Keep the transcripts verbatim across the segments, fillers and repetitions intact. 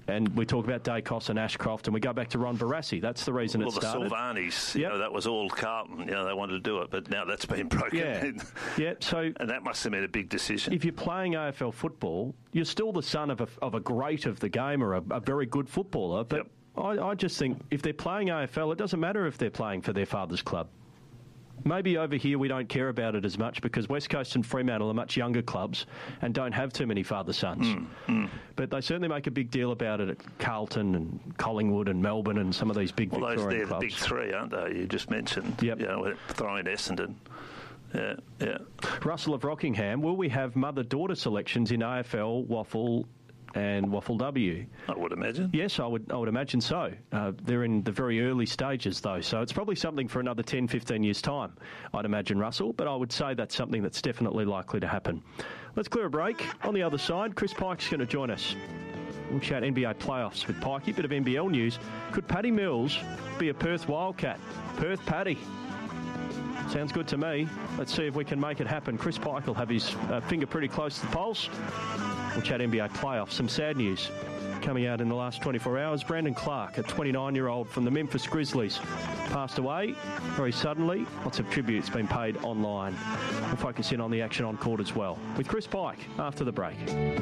And we talk about Dacos and Ashcroft, and we go back to Ron Barassi. That's the reason well, it started. Well, the Silvanis, you yep. know, that was all Carlton. You know, they wanted to do it, but now that's been broken. Yeah, yeah. So, and that must have been a big decision. If you're playing A F L football, you're still the son of a, of a great of the game or a, a very good footballer. But yep. I, I just think if they're playing A F L, it doesn't matter if they're playing for their father's club. Maybe over here we don't care about it as much because West Coast and Fremantle are much younger clubs and don't have too many father-sons. Mm, mm. But they certainly make a big deal about it at Carlton and Collingwood and Melbourne and some of these big well, Victorian those, they're clubs. the big three, aren't they? You just mentioned. Yep. You know, throwing Essendon. Yeah, yeah. Russell of Rockingham, will we have mother-daughter selections in A F L, Waffle and Waffle W? I would imagine. Yes, I would I would imagine so. Uh, they're in the very early stages, though, so it's probably something for another ten, fifteen years' time, I'd imagine, Russell, but I would say that's something that's definitely likely to happen. Let's clear a break. On the other side, Chris Pike's going to join us. We'll chat N B A playoffs with Pikey. Bit of N B L news. Could Paddy Mills be a Perth Wildcat? Perth Paddy. Sounds good to me. Let's see if we can make it happen. Chris Pike will have his uh, finger pretty close to the pulse. We'll chat N B A playoffs. Some sad news coming out in the last twenty-four hours. Brandon Clark, a twenty-nine-year-old from the Memphis Grizzlies, passed away very suddenly. Lots of tributes been paid online. We'll focus in on the action on court as well with Chris Pike after the break.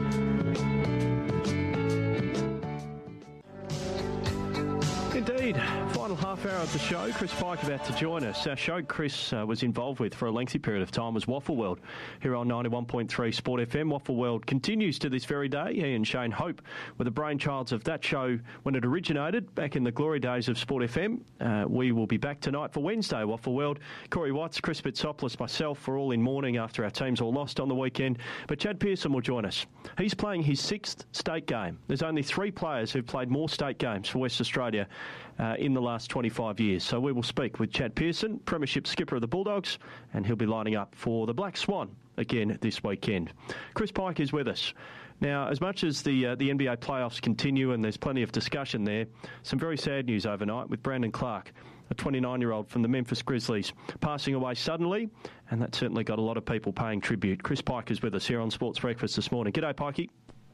Indeed, final half hour of the show. Chris Pike about to join us. Our show Chris uh, was involved with for a lengthy period of time was Waffle World here on ninety-one point three Sport F M. Waffle World continues to this very day. He and Shane Hope were the brainchilds of that show when it originated back in the glory days of Sport F M. Uh, we will be back tonight for Wednesday, Waffle World. Corey Watts, Chris Bitsopoulos, myself, we're all in mourning after our teams all lost on the weekend. But Chad Pearson will join us. He's playing his sixth state game. There's only three players who've played more state games for West Australia Uh, in the last twenty-five years. So we will speak with Chad Pearson, Premiership skipper of the Bulldogs, and he'll be lining up for the Black Swan again this weekend. Chris Pike is with us. Now, as much as the uh, the N B A playoffs continue and there's plenty of discussion there, some very sad news overnight with Brandon Clark, a twenty-nine-year-old from the Memphis Grizzlies, passing away suddenly, and that certainly got a lot of people paying tribute. Chris Pike is with us here on Sports Breakfast this morning. G'day, Pikey.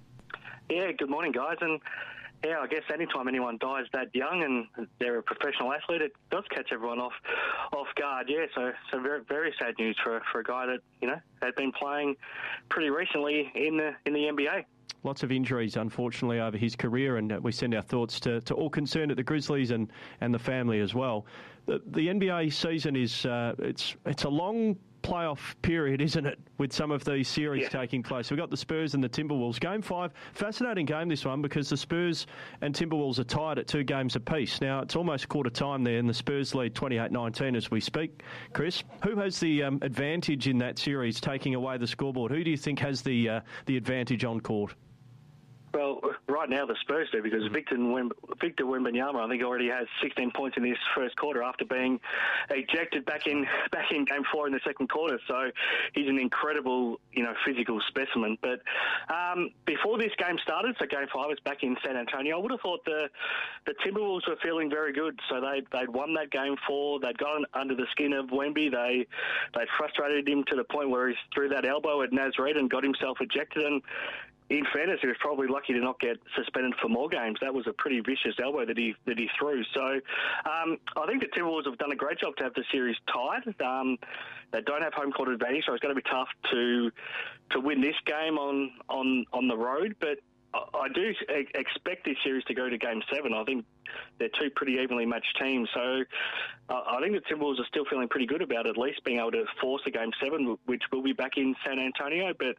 Yeah, good morning, guys. And yeah, I guess anytime anyone dies that young and they're a professional athlete, it does catch everyone off off guard. Yeah, so so very very sad news for for a guy that you know had been playing pretty recently in the in the N B A. Lots of injuries, unfortunately, over his career, and we send our thoughts to, to all concerned at the Grizzlies and, and the family as well. The, the N B A season is uh, it's it's a long playoff period, isn't it, with some of these series yeah. taking place. We've got the Spurs and the Timberwolves. Game five, fascinating game this one because the Spurs and Timberwolves are tied at two games apiece. Now, it's almost quarter time there, and the Spurs lead twenty-eight nineteen as we speak. Chris, who has the um, advantage in that series, taking away the scoreboard? Who do you think has the uh, the advantage on court? Well, right now the Spurs do because Victor Wemb- Victor Wembanyama, I think, already has sixteen points in his first quarter after being ejected back in back in Game Four in the second quarter. So he's an incredible, you know, physical specimen. But um, before this game started, so Game Five was back in San Antonio, I would have thought the the Timberwolves were feeling very good. So they they'd won that Game Four. They'd gotten under the skin of Wemby. They they frustrated him to the point where he threw that elbow at Naz Reid and got himself ejected. And in fairness, he was probably lucky to not get suspended for more games. That was a pretty vicious elbow that he that he threw. So um, I think the Timberwolves have done a great job to have the series tied. Um, they don't have home court advantage, so it's going to be tough to to win this game on on, on the road. But I do expect this series to go to Game Seven. I think they're two pretty evenly matched teams. So uh, I think the Timberwolves are still feeling pretty good about at least being able to force a Game Seven, which will be back in San Antonio. But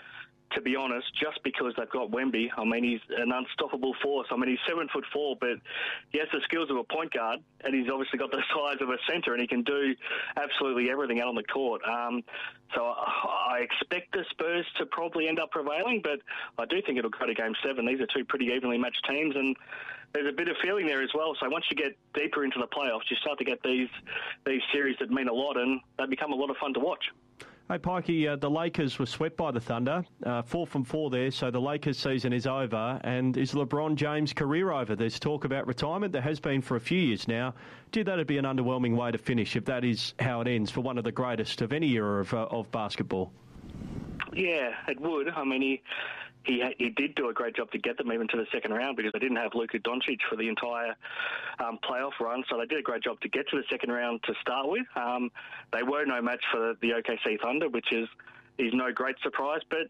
to be honest, just because they've got Wemby, I mean, he's an unstoppable force. I mean, he's seven foot four, but he has the skills of a point guard, and he's obviously got the size of a centre, and he can do absolutely everything out on the court. Um, so I expect the Spurs to probably end up prevailing, but I do think it'll go to Game Seven. These are two pretty evenly matched teams, and there's a bit of feeling there as well. So once you get deeper into the playoffs, you start to get these these series that mean a lot, and they become a lot of fun to watch. Hey, Pikey, uh, the Lakers were swept by the Thunder, uh, four from four there, so the Lakers season is over. And is LeBron James' career over? There's talk about retirement. There has been for a few years now. Do that would be an underwhelming way to finish if that is how it ends for one of the greatest of any era of, uh, of basketball? Yeah, it would. I mean, he he he did do a great job to get them even to the second round because they didn't have Luka Doncic for the entire um, playoff run. So they did a great job to get to the second round to start with. Um, they were no match for the, the O K C Thunder, which is, is no great surprise. But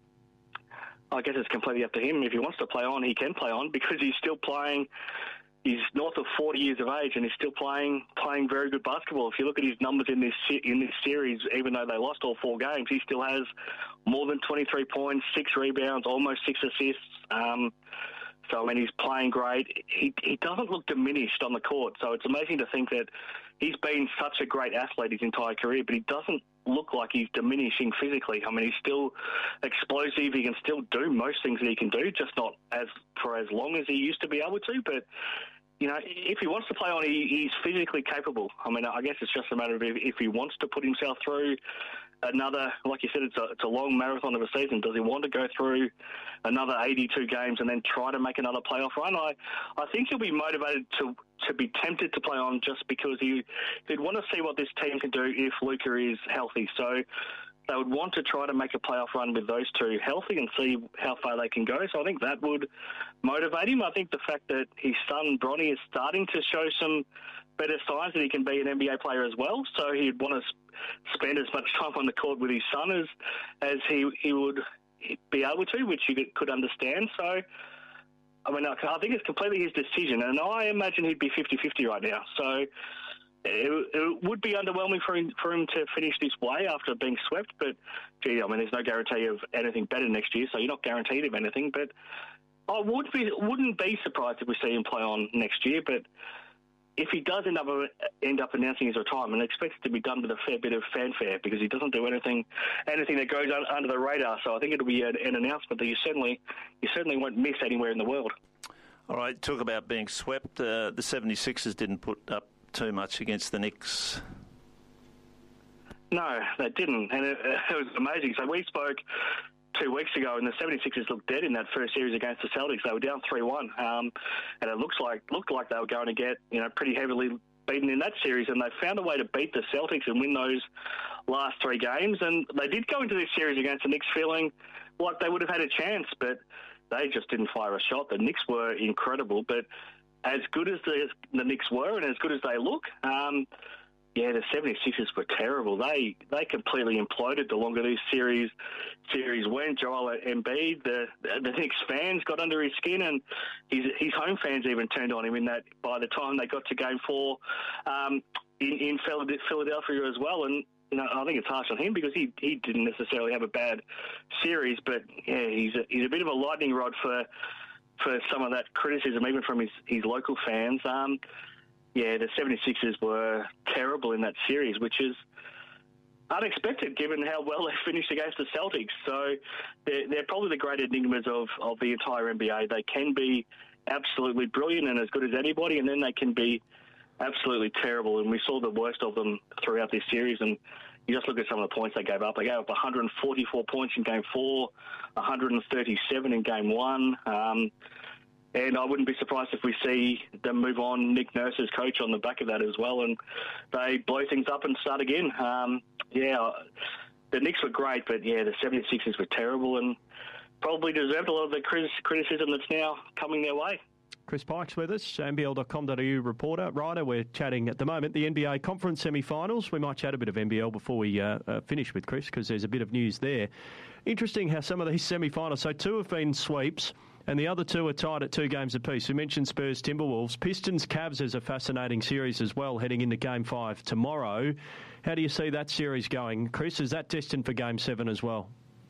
I guess it's completely up to him. If he wants to play on, he can play on because he's still playing. He's north of forty years of age and he's still playing playing very good basketball. If you look at his numbers in this in this series, even though they lost all four games, he still has more than twenty-three points, six rebounds, almost six assists. Um, so, I mean, he's playing great. He, he doesn't look diminished on the court. So it's amazing to think that he's been such a great athlete his entire career, but he doesn't look like he's diminishing physically. I mean, he's still explosive. He can still do most things that he can do, just not as for as long as he used to be able to. But you know, if he wants to play on, he, he's physically capable. I mean, I guess it's just a matter of if, if he wants to put himself through another, like you said, it's a, it's a long marathon of a season. Does he want to go through another eighty-two games and then try to make another playoff run? I, I think he'll be motivated to to be tempted to play on just because he, he'd want to see what this team can do if Luka is healthy. So they would want to try to make a playoff run with those two healthy and see how far they can go. So I think that would motivate him. I think the fact that his son, Bronny, is starting to show some better signs that he can be an N B A player as well. So he'd want to spend as much time on the court with his son as, as he, he would be able to, which you could understand. So, I mean, I think it's completely his decision. And I imagine he'd be fifty-fifty right now. So It, it would be underwhelming for him, for him to finish this way after being swept, but, gee, I mean, there's no guarantee of anything better next year, so you're not guaranteed of anything. But I would be, wouldn't be surprised if we see him play on next year, but if he does end up end up announcing his retirement, I expect it to be done with a fair bit of fanfare because he doesn't do anything anything that goes un, under the radar. So I think it'll be an, an announcement that you certainly you certainly won't miss anywhere in the world. All right, talk about being swept. Uh, the seventy-sixers didn't put up too much against the Knicks. No, they didn't, and it, it was amazing. So we spoke two weeks ago, and the seventy-sixers looked dead in that first series against the Celtics. They were down three one, um, and it looks like looked like they were going to get you know pretty heavily beaten in that series, and they found a way to beat the Celtics and win those last three games. And they did go into this series against the Knicks feeling like they would have had a chance, but they just didn't fire a shot. The Knicks were incredible, but as good as the, the Knicks were and as good as they look, um, yeah, the seventy-sixers were terrible. They they completely imploded the longer this series series went. Joel Embiid, the, the the Knicks fans got under his skin, and his his home fans even turned on him in that by the time they got to Game Four um, in, in Philadelphia as well. And you know, I think it's harsh on him because he, he didn't necessarily have a bad series, but yeah, he's a, he's a bit of a lightning rod for for some of that criticism, even from his, his local fans. Um, yeah, the seventy-sixers were terrible in that series, which is unexpected given how well they finished against the Celtics. So they're, they're probably the great enigmas of, of the entire N B A. They can be absolutely brilliant and as good as anybody, and then they can be absolutely terrible. And we saw the worst of them throughout this series. And you just look at some of the points they gave up. They gave up one hundred forty-four points in Game four, one hundred thirty-seven in Game one. Um, and I wouldn't be surprised if we see them move on Nick Nurse's coach on the back of that as well, and they blow things up and start again. Um, yeah, the Knicks were great, but, yeah, the seventy-sixers were terrible and probably deserved a lot of the criticism that's now coming their way. Chris Pike's with us, N B L dot com dot A U reporter, writer. We're chatting at the moment the N B A Conference semi-finals. We might chat a bit of N B L before we uh, uh, finish with Chris because there's a bit of news there. Interesting how some of these semi-finals, so two have been sweeps and the other two are tied at two games apiece. We mentioned Spurs Timberwolves. Pistons Cavs is a fascinating series as well heading into Game five tomorrow. How do you see that series going? Chris, is that destined for Game seven as well?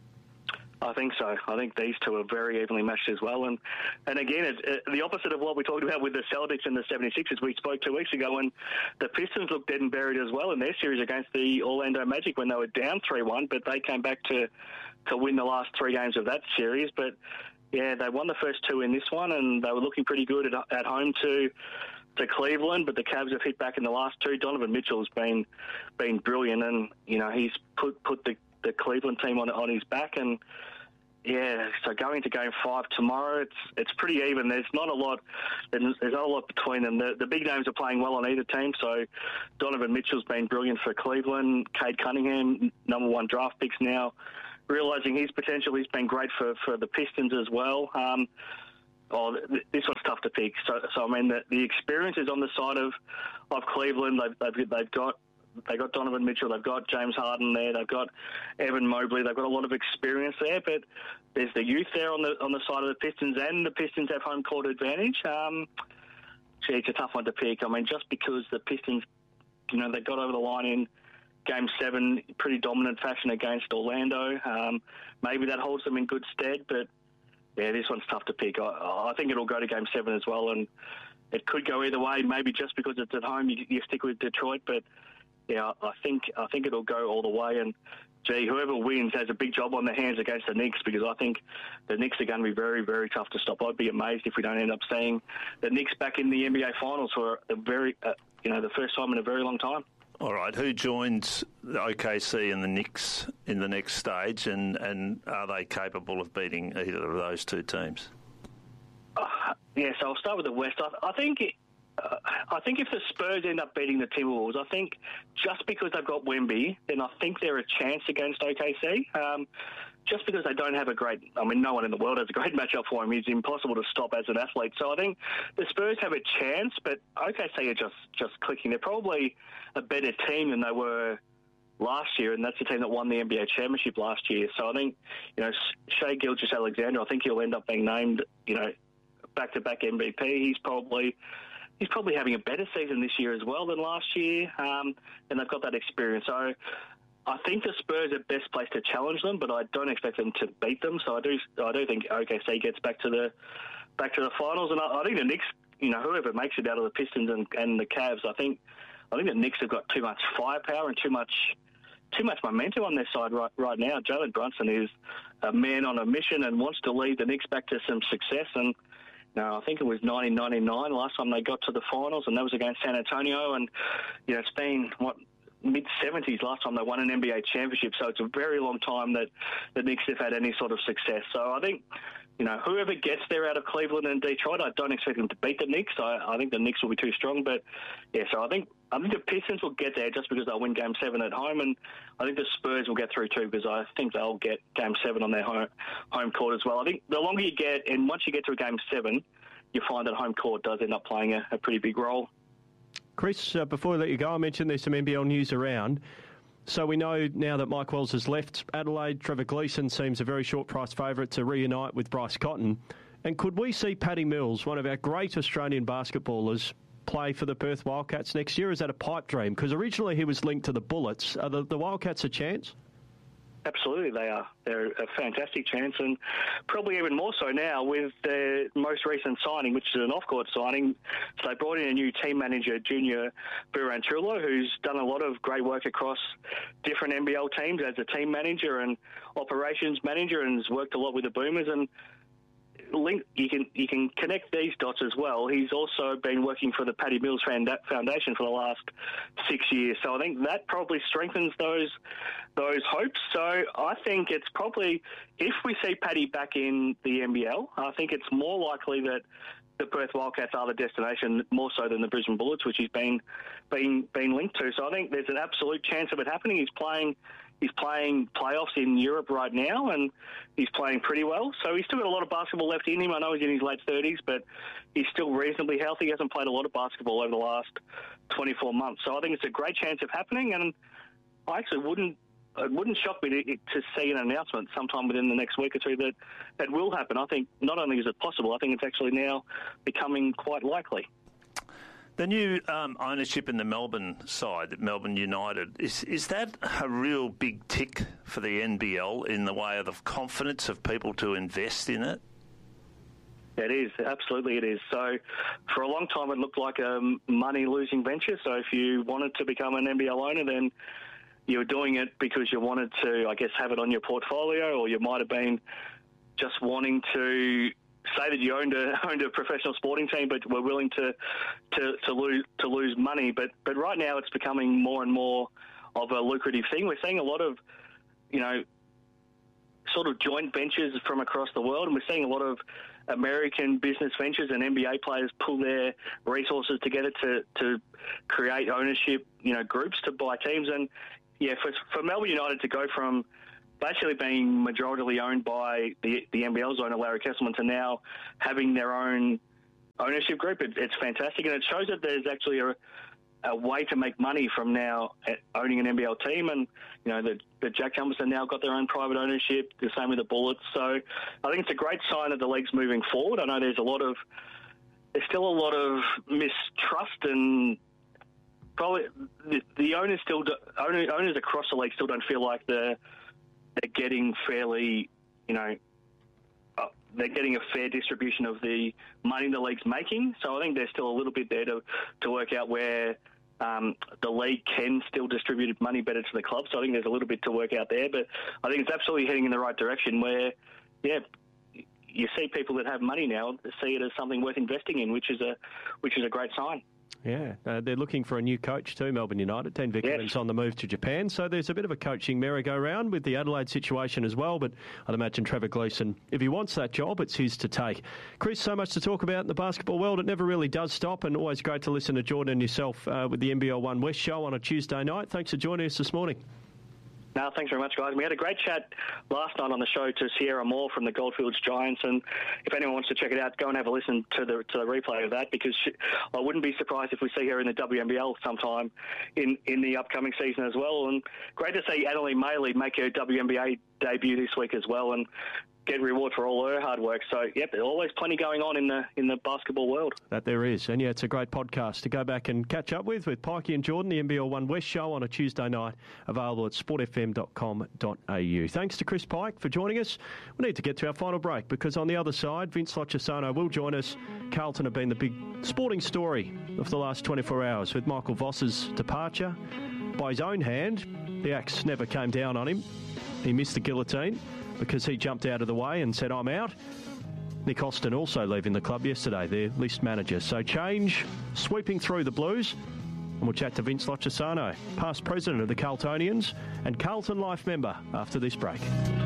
I think so. I think these two are very evenly matched as well. And and again, it's it, the opposite of what we talked about with the Celtics and the seventy-sixers we spoke two weeks ago, when the Pistons looked dead and buried as well in their series against the Orlando Magic when they were down three one, but they came back to, to win the last three games of that series. But, yeah, they won the first two in this one, and they were looking pretty good at, at home to to Cleveland, but the Cavs have hit back in the last two. Donovan Mitchell's been been brilliant, and, you know, he's put, put the, the Cleveland team on on his back, and yeah, so going to Game Five tomorrow, it's it's pretty even. There's not a lot. There's not a lot between them. The, the big names are playing well on either team. So Donovan Mitchell's been brilliant for Cleveland. Cade Cunningham, number one draft picks now, realising his potential. He's been great for, for the Pistons as well. Um, oh, th- this one's tough to pick. So, so I mean, the, the experience is on the side of, of Cleveland. They've, they've, they've got they got Donovan Mitchell. They've got James Harden there. They've got Evan Mobley. They've got a lot of experience there. But there's the youth there on the on the side of the Pistons, and the Pistons have home court advantage. Um, gee, it's a tough one to pick. I mean, just because the Pistons, you know, they got over the line in Game seven, pretty dominant fashion against Orlando. Um, maybe that holds them in good stead, but yeah, this one's tough to pick. I, I think it'll go to Game seven as well, and it could go either way. Maybe just because it's at home, you, you stick with Detroit, but yeah, I think I think it'll go all the way. And gee, whoever wins has a big job on their hands against the Knicks, because I think the Knicks are going to be very, very tough to stop. I'd be amazed if we don't end up seeing the Knicks back in the N B A Finals for a very, uh, you know, the first time in a very long time. All right, who joins the O K C and the Knicks in the next stage, and, and are they capable of beating either of those two teams? Uh, yeah, so I'll start with the West. I, I think it, uh, I think if the Spurs end up beating the Timberwolves, I think just because they've got Wemby, then I think they're a chance against O K C. Um, just because they don't have a great, I mean, no one in the world has a great matchup for him. He's impossible to stop as an athlete. So I think the Spurs have a chance, but O K C are just, just clicking. They're probably a better team than they were last year, and that's the team that won the N B A championship last year. So I think, you know, Shai Gilgeous-Alexander, I think he'll end up being named, you know, back-to-back M V P. He's probably he's probably having a better season this year as well than last year, um, and they've got that experience. So I think the Spurs are best placed to challenge them, but I don't expect them to beat them. So I do I do think O K C gets back to the back to the finals, and I, I think the Knicks, you know, whoever makes it out of the Pistons and, and the Cavs, I think I think the Knicks have got too much firepower and too much too much momentum on their side right right now. Jalen Brunson is a man on a mission and wants to lead the Knicks back to some success. And no, I think it was nineteen ninety-nine last time they got to the finals, and that was against San Antonio. And you know, it's been what mid-seventies last time they won an N B A championship, so it's a very long time that the Knicks have had any sort of success. So I think, you know, whoever gets there out of Cleveland and Detroit, I don't expect them to beat the Knicks. I, I think the Knicks will be too strong. But, yeah, so I think I think the Pistons will get there just because they'll win Game seven at home, and I think the Spurs will get through too because I think they'll get Game seven on their home, home court as well. I think the longer you get, and once you get to a Game seven, you find that home court does end up playing a, a pretty big role. Chris, uh, before I let you go, I mentioned there's some N B L news around. So we know now that Mike Wells has left Adelaide, Trevor Gleeson seems a very short price favourite to reunite with Bryce Cotton. And could we see Paddy Mills, one of our great Australian basketballers, play for the Perth Wildcats next year? Is that a pipe dream? Because originally he was linked to the Bullets. Are the, the Wildcats a chance? Absolutely, they are. They're a fantastic chance, and probably even more so now with their most recent signing, which is an off-court signing. So they brought in a new team manager, Junior Burantulo, who's done a lot of great work across different N B L teams as a team manager and operations manager, and has worked a lot with the Boomers. And link, you can you can connect these dots as well. He's also been working for the Paddy Mills Foundation for the last six years. So I think that probably strengthens those those hopes. So I think it's probably, if we see Paddy back in the N B L, I think it's more likely that the Perth Wildcats are the destination more so than the Brisbane Bullets, which he's been been been linked to. So I think there's an absolute chance of it happening. He's playing He's playing playoffs in Europe right now, and he's playing pretty well. So he's still got a lot of basketball left in him. I know he's in his late thirties, but he's still reasonably healthy. He hasn't played a lot of basketball over the last twenty-four months. So I think it's a great chance of happening, and I actually wouldn't it wouldn't shock me to, to see an announcement sometime within the next week or two that that will happen. I think not only is it possible, I think it's actually now becoming quite likely. The new um, ownership in the Melbourne side, Melbourne United, is is that a real big tick for the N B L in the way of the confidence of people to invest in it? It is, absolutely it is. So for a long time it looked like a money-losing venture. So if you wanted to become an N B L owner, then you were doing it because you wanted to, I guess, have it on your portfolio, or you might have been just wanting to say that you owned a owned a professional sporting team, but were willing to to, to lose to lose money. But but right now it's becoming more and more of a lucrative thing. We're seeing a lot of, you know, sort of joint ventures from across the world, and we're seeing a lot of American business ventures and N B A players pull their resources together to to create ownership, you know, groups to buy teams. And yeah, for for Melbourne United to go from basically being majoritarily owned by the the N B L's owner, Larry Kesselman, to now having their own ownership group. It, it's fantastic, and it shows that there's actually a, a way to make money from now owning an N B L team. And, you know, the, the Jack Jumpers have now got their own private ownership, the same with the Bullets. So I think it's a great sign of the league's moving forward. I know there's a lot of, there's still a lot of mistrust, and probably the, the owners still, do, owners, owners across the league still don't feel like they're, they're getting fairly, you know, uh, they're getting a fair distribution of the money the league's making. So I think there's still a little bit there to, to work out where um, the league can still distribute money better to the club. So I think there's a little bit to work out there. But I think it's absolutely heading in the right direction where, yeah, you see people that have money now see it as something worth investing in, which is a which is a great sign. Yeah, uh, they're looking for a new coach too, Melbourne United. Dean Vickerman's yes. on the move to Japan, so there's a bit of a coaching merry-go-round with the Adelaide situation as well, but I'd imagine Trevor Gleeson, if he wants that job, it's his to take. Chris, so much to talk about in the basketball world. It never really does stop, and always great to listen to Jordan and yourself uh, with the N B L One West show on a Tuesday night. Thanks for joining us this morning. No, thanks very much, guys. We had a great chat last night on the show to Sierra Moore from the Goldfields Giants, and if anyone wants to check it out, go and have a listen to the to the replay of that, because she, I wouldn't be surprised if we see her in the W N B L sometime in, in the upcoming season as well. And great to see Annalie Maley make her W N B A debut this week as well, and get reward for all her hard work. So, yep, there's always plenty going on in the in the basketball world. That there is. And, yeah, it's a great podcast to go back and catch up with, with Pikey and Jordan, the N B L One West show on a Tuesday night, available at sport f m dot com dot a u. Thanks to Chris Pike for joining us. We need to get to our final break, because on the other side, Vince Lochisano will join us. Carlton have been the big sporting story of the last twenty-four hours, with Michael Voss's departure. By his own hand, the axe never came down on him. He missed the guillotine because he jumped out of the way and said, I'm out. Nick Austin also leaving the club yesterday, their list manager. So change sweeping through the Blues. And we'll chat to Vince Lochisano, past president of the Carltonians and Carlton Life member, after this break.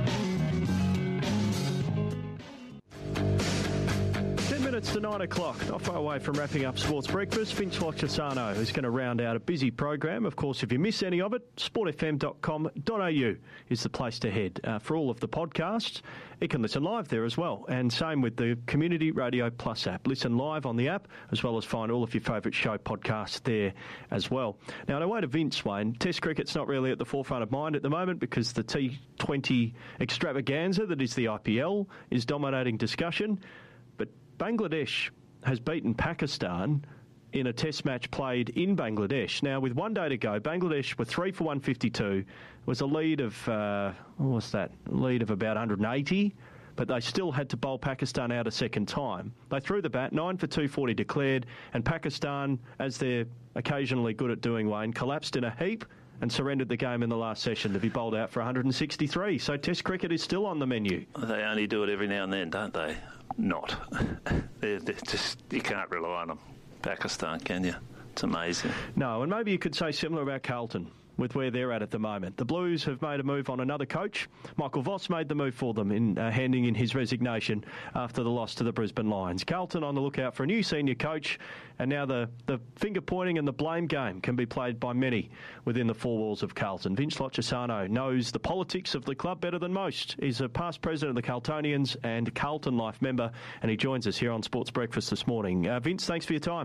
Minutes to nine o'clock, not far away from wrapping up Sports Breakfast. Vince Lochisano is going to round out a busy program. Of course, if you miss any of it, sport f m dot com dot a u is the place to head uh, for all of the podcasts. You can listen live there as well, and same with the Community Radio Plus app. Listen live on the app, as well as find all of your favourite show podcasts there as well. Now, on our way to Vince, Wayne, Test cricket's not really at the forefront of mind at the moment, because the T twenty extravaganza that is the I P L is dominating discussion. But Bangladesh has beaten Pakistan in a test match played in Bangladesh. Now, with one day to go, Bangladesh were three for one fifty-two. It was a lead of, uh, what was that, a lead of about one hundred eighty, but they still had to bowl Pakistan out a second time. They threw the bat, nine for two forty declared, and Pakistan, as they're occasionally good at doing, Wayne, collapsed in a heap and surrendered the game in the last session to be bowled out for one hundred sixty-three. So Test cricket is still on the menu. They only do it every now and then, don't they? Not. they're, they're just, you can't rely on them. Pakistan, can you? It's amazing. No, and maybe you could say similar about Carlton, with where they're at at the moment. The Blues have made a move on another coach. Michael Voss made the move for them in uh, handing in his resignation after the loss to the Brisbane Lions. Carlton on the lookout for a new senior coach, and now the, the finger-pointing and the blame game can be played by many within the four walls of Carlton. Vince Lochisano knows the politics of the club better than most. He's a past president of the Carltonians and Carlton Life member, and he joins us here on Sports Breakfast this morning. Uh, Vince, thanks for your time.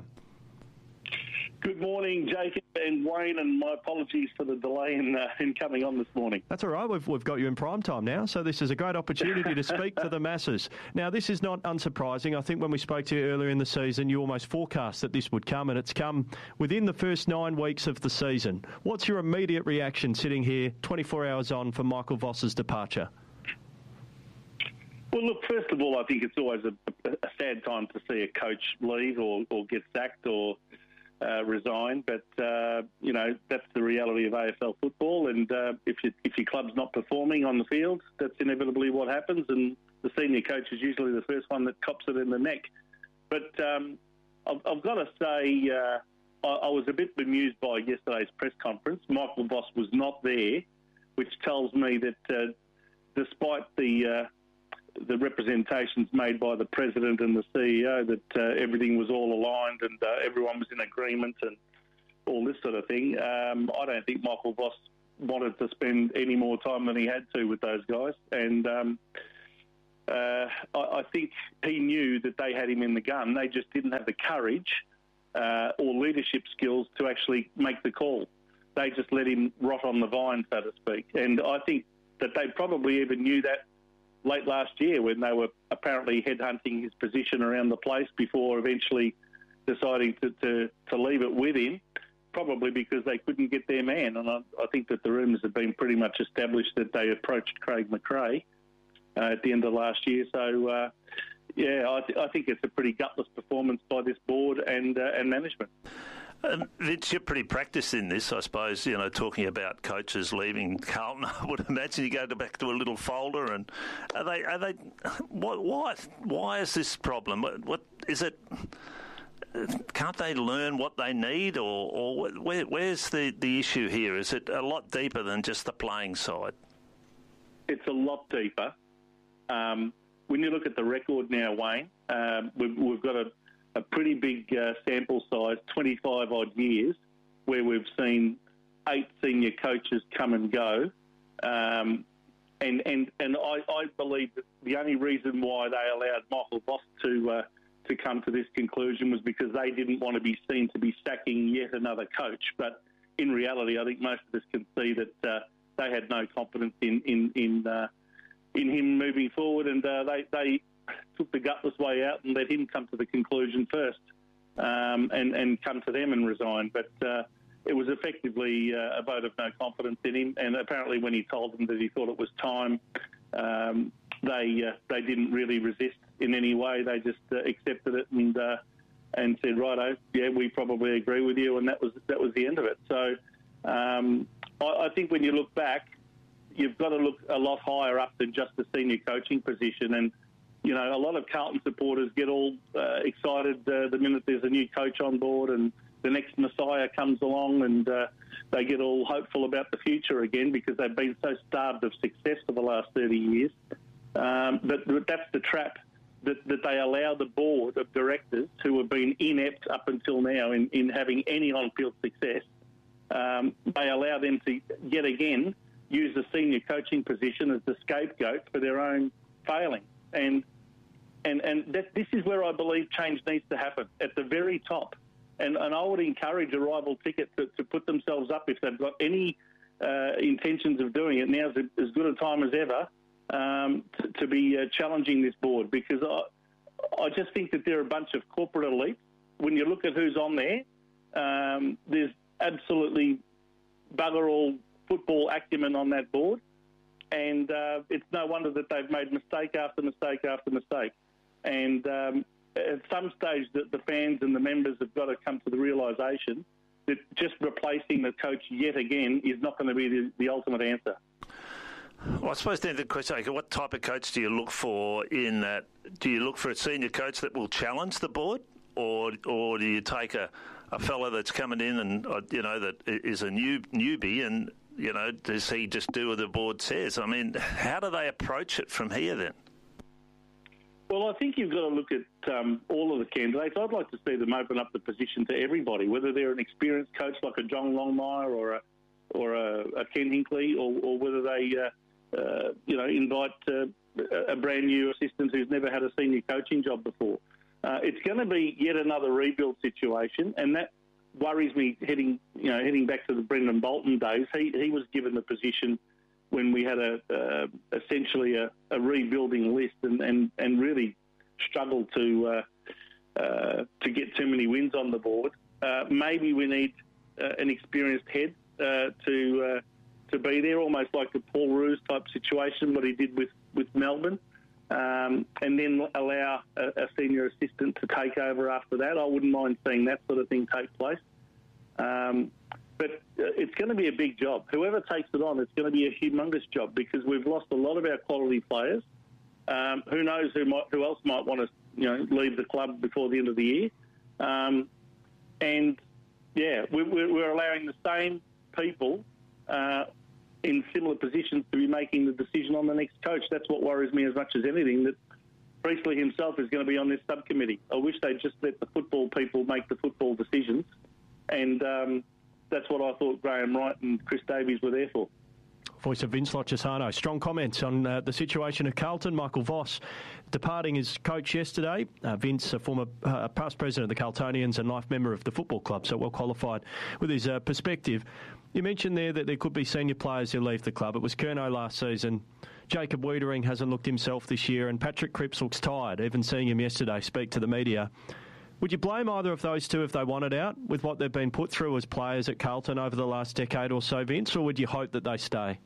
Good morning, Jacob and Wayne, and my apologies for the delay in, uh, in coming on this morning. That's all right. We've, we've got you in prime time now, so this is a great opportunity to speak to the masses. Now, this is not unsurprising. I think when we spoke to you earlier in the season, you almost forecast that this would come, and it's come within the first nine weeks of the season. What's your immediate reaction sitting here twenty-four hours on for Michael Voss's departure? Well, look, first of all, I think it's always a, a sad time to see a coach leave or, or get sacked or Uh, resign, but uh, you know, that's the reality of A F L football, and uh, if you, if your club's not performing on the field, that's inevitably what happens, and the senior coach is usually the first one that cops it in the neck. But um, I've, I've got to say, uh, I, I was a bit bemused by yesterday's press conference. Michael Voss was not there, which tells me that uh, despite the uh, the representations made by the president and the C E O that uh, everything was all aligned and uh, everyone was in agreement and all this sort of thing, um, I don't think Michael Voss wanted to spend any more time than he had to with those guys. And um, uh, I, I think he knew that they had him in the gun. They just didn't have the courage uh, or leadership skills to actually make the call. They just let him rot on the vine, so to speak. And I think that they probably even knew that late last year when they were apparently headhunting his position around the place before eventually deciding to, to, to leave it with him, probably because they couldn't get their man. And I, I think that the rumours have been pretty much established that they approached Craig McRae uh, at the end of last year. So, uh, yeah, I, th- I think it's a pretty gutless performance by this board and uh, and management. Um, Vince, you're pretty practiced in this, I suppose, you know, talking about coaches leaving Carlton. I would imagine you go to back to a little folder and are they, are they, why, why is this problem? What, what is it? Can't they learn what they need, or, or where, where's the, the issue here? Is it a lot deeper than just the playing side? It's a lot deeper. Um, when you look at the record now, Wayne, um, we've, we've got a, a pretty big uh, sample size, twenty-five odd years, where we've seen eight senior coaches come and go. Um, and and, and I, I believe that the only reason why they allowed Michael Voss to... Uh, to come to this conclusion was because they didn't want to be seen to be sacking yet another coach. But in reality, I think most of us can see that uh, they had no confidence in in in, uh, in him moving forward, and uh, they they took the gutless way out and let him come to the conclusion first, um, and and come to them and resign. But uh, it was effectively uh, a vote of no confidence in him. And apparently, when he told them that he thought it was time, um, they uh, they didn't really resist in any way. They just uh, accepted it and uh, and said, righto, yeah, we probably agree with you, and that was that was the end of it. So um, I, I think when you look back, you've got to look a lot higher up than just the senior coaching position. And, you know, a lot of Carlton supporters get all uh, excited uh, the minute there's a new coach on board and the next Messiah comes along, and uh, they get all hopeful about the future again because they've been so starved of success for the last thirty years. Um, but that's the trap that, that they allow the board of directors who have been inept up until now in, in having any on-field success. Um, they allow them to yet again use the senior coaching position as the scapegoat for their own failing. And and and that, this is where I believe change needs to happen, at the very top. And, and I would encourage a rival ticket to, to put themselves up if they've got any uh, intentions of doing it. Now's as good a time as ever um, to, to be uh, challenging this board, because I, I just think that they're a bunch of corporate elites. When you look at who's on there, um, there's absolutely bugger all football acumen on that board, and uh, it's no wonder that they've made mistake after mistake after mistake. And um, at some stage, the, the fans and the members have got to come to the realisation that just replacing the coach yet again is not going to be the, the ultimate answer. Well, I suppose then the question, okay, what type of coach do you look for in that? Do you look for a senior coach that will challenge the board, or or do you take a, a fella that's coming in and, you know, that is a new newbie and, you know, does he just do what the board says? I mean, how do they approach it from here then? Well, I think you've got to look at um, all of the candidates. I'd like to see them open up the position to everybody, whether they're an experienced coach like a John Longmire or a or a, a Ken Hinkley, or, or whether they, uh, uh, you know, invite uh, a brand new assistant who's never had a senior coaching job before. Uh, it's going to be yet another rebuild situation, and that worries me. Heading, you know, heading back to the Brendan Bolton days, he he was given the position when we had a uh, essentially a, a rebuilding list, and, and, and really struggled to uh, uh, to get too many wins on the board. Uh, maybe we need uh, an experienced head uh, to uh, to be there, almost like a Paul Roos type situation, what he did with, with Melbourne, um, and then allow a, a senior assistant to take over after that. I wouldn't mind seeing that sort of thing take place. Um, But it's going to be a big job. Whoever takes it on, it's going to be a humongous job, because we've lost a lot of our quality players. Um, who knows who might, who else might want to, you know, leave the club before the end of the year? Um, and yeah, we, we're allowing the same people uh, in similar positions to be making the decision on the next coach. That's what worries me as much as anything. That Priestley himself is going to be on this subcommittee. I wish they'd just let the football people make the football decisions, and. Um, that's what I thought Graham Wright and Chris Davies were there for. Voice of Vince Lochisano. Strong comments on uh, the situation at Carlton. Michael Voss departing as coach yesterday. Uh, Vince, a former uh, past president of the Carltonians and life member of the football club, so well qualified with his uh, perspective. You mentioned there that there could be senior players who leave the club. It was Curnow last season. Jacob Wiedering hasn't looked himself this year, and Patrick Cripps looks tired, even seeing him yesterday speak to the media. Would you blame either of those two if they wanted out with what they've been put through as players at Carlton over the last decade or so, Vince, or would you hope that they stay?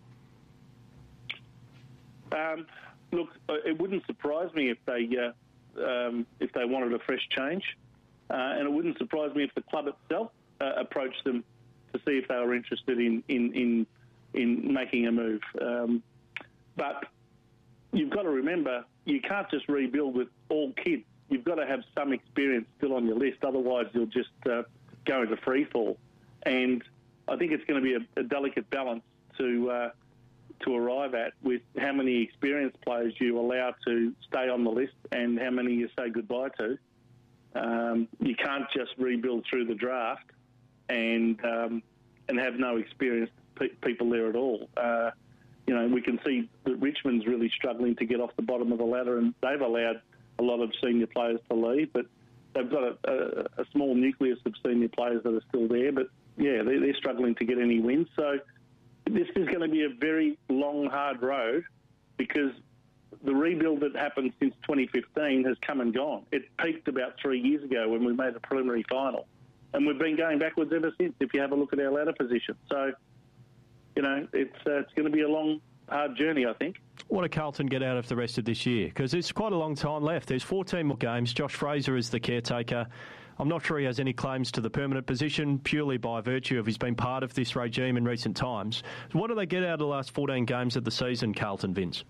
Um, look, it wouldn't surprise me if they uh, um, if they wanted a fresh change, uh, and it wouldn't surprise me if the club itself uh, approached them to see if they were interested in in in, in making a move. Um, but you've got to remember, you can't just rebuild with all kids. You've got to have some experience still on your list, otherwise you'll just uh, go into free fall. And I think it's going to be a, a delicate balance to. Uh, to arrive at with how many experienced players you allow to stay on the list and how many you say goodbye to. Um, you can't just rebuild through the draft and um, and have no experienced pe- people there at all. Uh, you know, we can see that Richmond's really struggling to get off the bottom of the ladder, and they've allowed a lot of senior players to leave, but they've got a, a, a small nucleus of senior players that are still there. But, yeah, they're, they're struggling to get any wins. So this is going to be a very long, hard road because the rebuild that happened since twenty fifteen has come and gone. It peaked about three years ago when we made a preliminary final. And we've been going backwards ever since, if you have a look at our ladder position. So, you know, it's uh, it's going to be a long, hard journey, I think. What do Carlton get out of the rest of this year? Because there's quite a long time left. There's fourteen more games. Josh Fraser is the caretaker. I'm not sure he has any claims to the permanent position purely by virtue of he's been part of this regime in recent times. So what do they get out of the last fourteen games of the season, Carlton, Vince?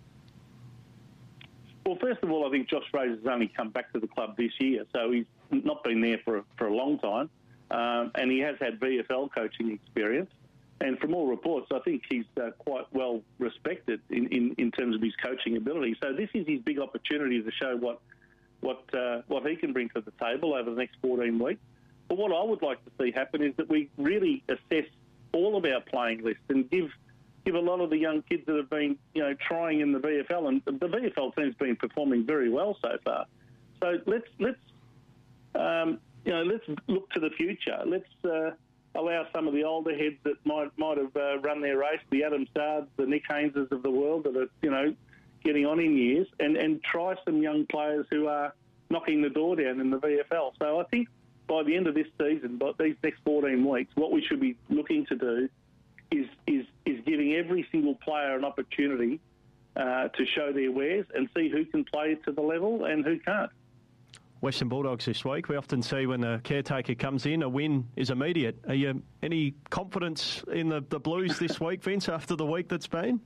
Well, first of all, I think Josh Fraser's only come back to the club this year, so he's not been there for, for a long time. Um, and he has had V F L coaching experience. And from all reports, I think he's uh, quite well respected in, in, in terms of his coaching ability. So this is his big opportunity to show what what uh, what he can bring to the table over the next fourteen weeks. But what I would like to see happen is that we really assess all of our playing lists and give give a lot of the young kids that have been, you know, trying in the V F L, and the V F L team's been performing very well so far. So let's let's um, you know let's look to the future. Let's uh, allow some of the older heads that might might have uh, run their race, the Adam Sards, the Nick Hayneses of the world, that are, you know, getting on in years, and, and try some young players who are knocking the door down in the V F L. So I think by the end of this season, by these next fourteen weeks, what we should be looking to do is is, is giving every single player an opportunity uh, to show their wares and see who can play to the level and who can't. Western Bulldogs this week. We often see when the caretaker comes in, a win is immediate. Are you any confidence in the, the Blues this week, Vince, after the week that's been?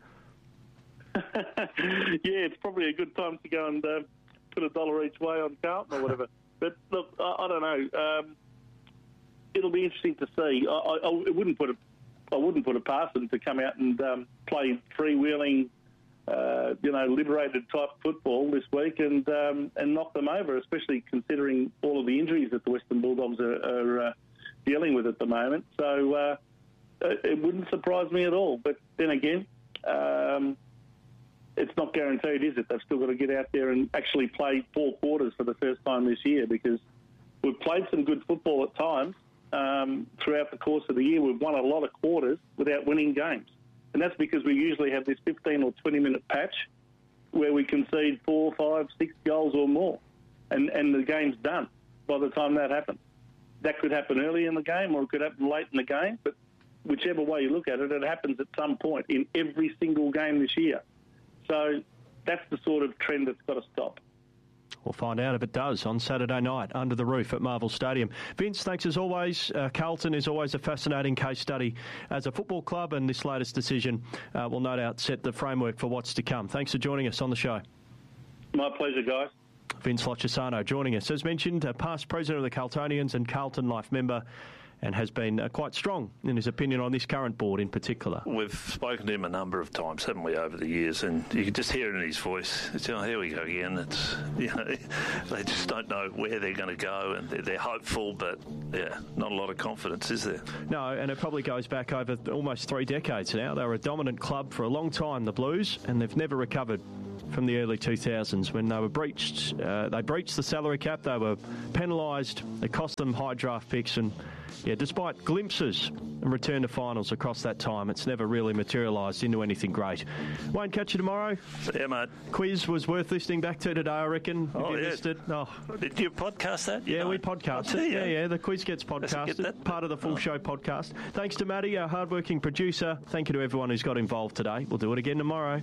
Yeah, it's probably a good time to go and uh, put a dollar each way on Carlton or whatever. But look, I, I don't know. Um, it'll be interesting to see. I, I, I wouldn't put a, I wouldn't put it past them to come out and um, play freewheeling, uh, you know, liberated type football this week and um, and knock them over, especially considering all of the injuries that the Western Bulldogs are, are uh, dealing with at the moment. So uh, it wouldn't surprise me at all. But then again, Um, it's not guaranteed, is it? They've still got to get out there and actually play four quarters for the first time this year, because we've played some good football at times um, throughout the course of the year. We've won a lot of quarters without winning games. And that's because we usually have this fifteen or twenty minute patch where we concede four, five, six goals or more. And, and the game's done by the time that happens. That could happen early in the game or it could happen late in the game, but whichever way you look at it, it happens at some point in every single game this year. So that's the sort of trend that's got to stop. We'll find out if it does on Saturday night under the roof at Marvel Stadium. Vince, thanks as always. Uh, Carlton is always a fascinating case study as a football club, and this latest decision uh, will no doubt set the framework for what's to come. Thanks for joining us on the show. My pleasure, guys. Vince Lochisano joining us. As mentioned, a past president of the Carltonians and Carlton Life member, and has been uh, quite strong in his opinion on this current board in particular. We've spoken to him a number of times, haven't we, over the years, and you can just hear it in his voice. It's, oh, here we go again. It's, you know, they just don't know where they're going to go, and they're, they're hopeful, but yeah, not a lot of confidence, is there? No, and it probably goes back over almost three decades now. They were a dominant club for a long time, the Blues, and they've never recovered from the early two thousands when they were breached. Uh, they breached the salary cap. They were penalised. It cost them high draft picks, and yeah, despite glimpses and return to finals across that time, it's never really materialised into anything great. Won't catch you tomorrow. Yeah, mate. Quiz was worth listening back to today, I reckon. If Oh, you yeah. missed it. Oh. Did you podcast that? You Yeah, know? we podcast Oh, it. do Yeah, you? yeah. The quiz gets Does it podcasted. get that? Part of the full Oh. show podcast. Thanks to Matty, our hard-working producer. Thank you to everyone who's got involved today. We'll do it again tomorrow.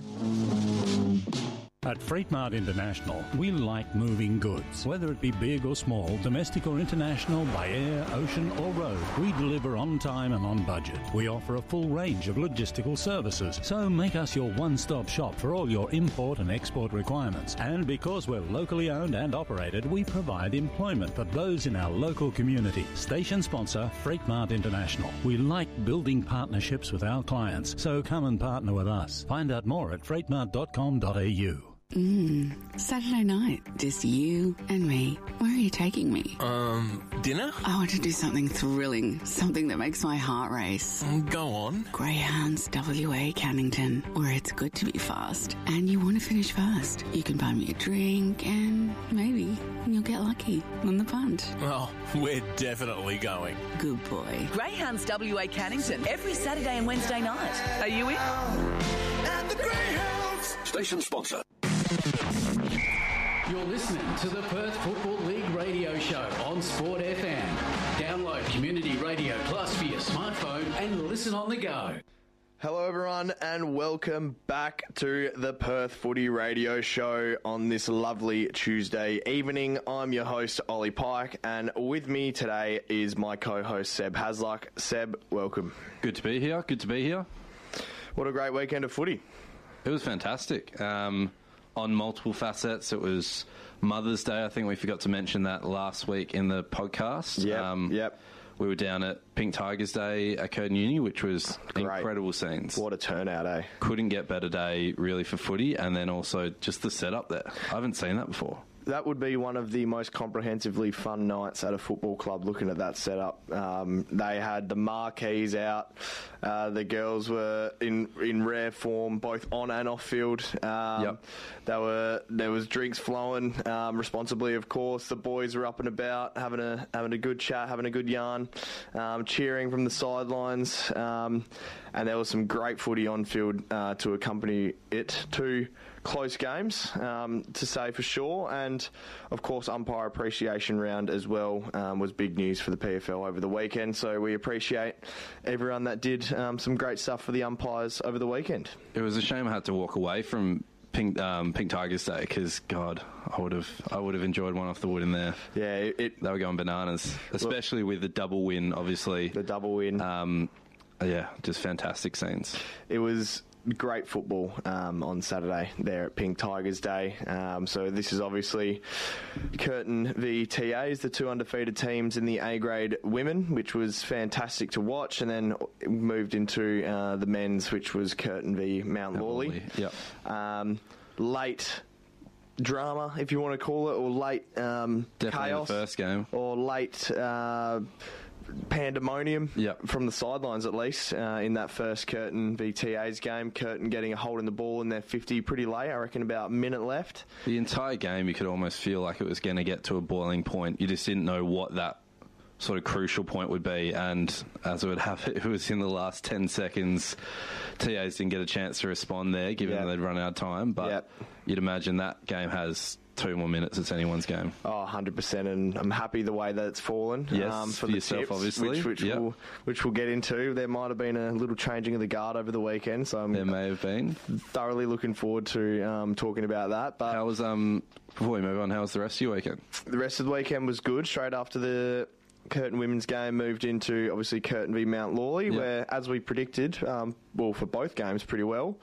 At Freightmart International, we like moving goods. Whether it be big or small, domestic or international, by air, ocean or road, we deliver on time and on budget. We offer a full range of logistical services, so make us your one-stop shop for all your import and export requirements. And because we're locally owned and operated, we provide employment for those in our local community. Station sponsor, Freightmart International. We like building partnerships with our clients, so come and partner with us. Find out more at freightmart dot com dot a u. Mmm, Saturday night, just you and me. Where are you taking me? Um, dinner? I want to do something thrilling, something that makes my heart race. Go on. Greyhounds W A Cannington, where it's good to be fast. And you want to finish fast. You can buy me a drink and maybe you'll get lucky on the punt. Oh, we're definitely going. Good boy. Greyhounds W A Cannington, every Saturday and Wednesday night. Are you in? At the Greyhounds. Station sponsor. You're listening to the Perth Football League radio show on Sport F M. Download Community Radio Plus for your smartphone and listen on the go. Hello everyone and welcome back to the Perth Footy Radio Show on this lovely Tuesday evening. I'm your host Ollie Pike and with me today is my co-host Seb Hasluck. Seb, welcome. Good to be here, good to be here. What a great weekend of footy. It was fantastic. Um, on multiple facets, it was Mother's Day. I think we forgot to mention that last week in the podcast. Yep, um, yep. We were down at Pink Tigers Day at Curtin Uni, which was Great. Incredible scenes. What a turnout, eh? Couldn't get better day, really, for footy, and then also just the setup there. I haven't seen that before. That would be one of the most comprehensively fun nights at a football club looking at that setup. Um, they had the marquees out. Uh, the girls were in in rare form, both on and off field. Um, yep. They were there was drinks flowing um, responsibly, of course. The boys were up and about, having a having a good chat, having a good yarn, um, cheering from the sidelines, um, and there was some great footy on field uh, to accompany it too. Close games, um, to say for sure, and of course umpire appreciation round as well um, was big news for the P F L over the weekend, so we appreciate everyone that did um, some great stuff for the umpires over the weekend. It was a shame I had to walk away from Pink um, Pink Tigers Day because God, I would have I would have enjoyed one off the wood in there. Yeah, it, it, they were going bananas, especially with the double win, obviously. The double win. Um, yeah, just fantastic scenes. It was great football um, on Saturday there at Pink Tigers Day. Um, so this is obviously Curtin v T As, the two undefeated teams in the A-grade women, which was fantastic to watch, and then moved into uh, the men's, which was Curtin v Mount, Mount Lawley. Yep. Um, late drama, if you want to call it, or late um, Definitely chaos. The first game. Or late Uh, pandemonium yep. from the sidelines, at least, uh, in that first Curtin v T A's game. Curtin getting a hold in the ball in their fifty pretty late, I reckon about a minute left. The entire game, you could almost feel like it was going to get to a boiling point. You just didn't know what that sort of crucial point would be, and as it would happen, it was in the last ten seconds. T As didn't get a chance to respond there, given yep. that they'd run out of time, but yep. you'd imagine that game has two more minutes. It's anyone's game. Oh, one hundred percent, and I'm happy the way that it's fallen. Yes, um, for, for the yourself, tips, obviously. Which, which, yep. we'll, which we'll get into. There might have been a little changing of the guard over the weekend, so I'm there may have been. thoroughly looking forward to um, talking about that. But how was um before we move on? How was the rest of your weekend? The rest of the weekend was good. Straight after the Curtin women's game, moved into obviously Curtin v Mount Lawley, yep. where, as we predicted, um, well for both games pretty well.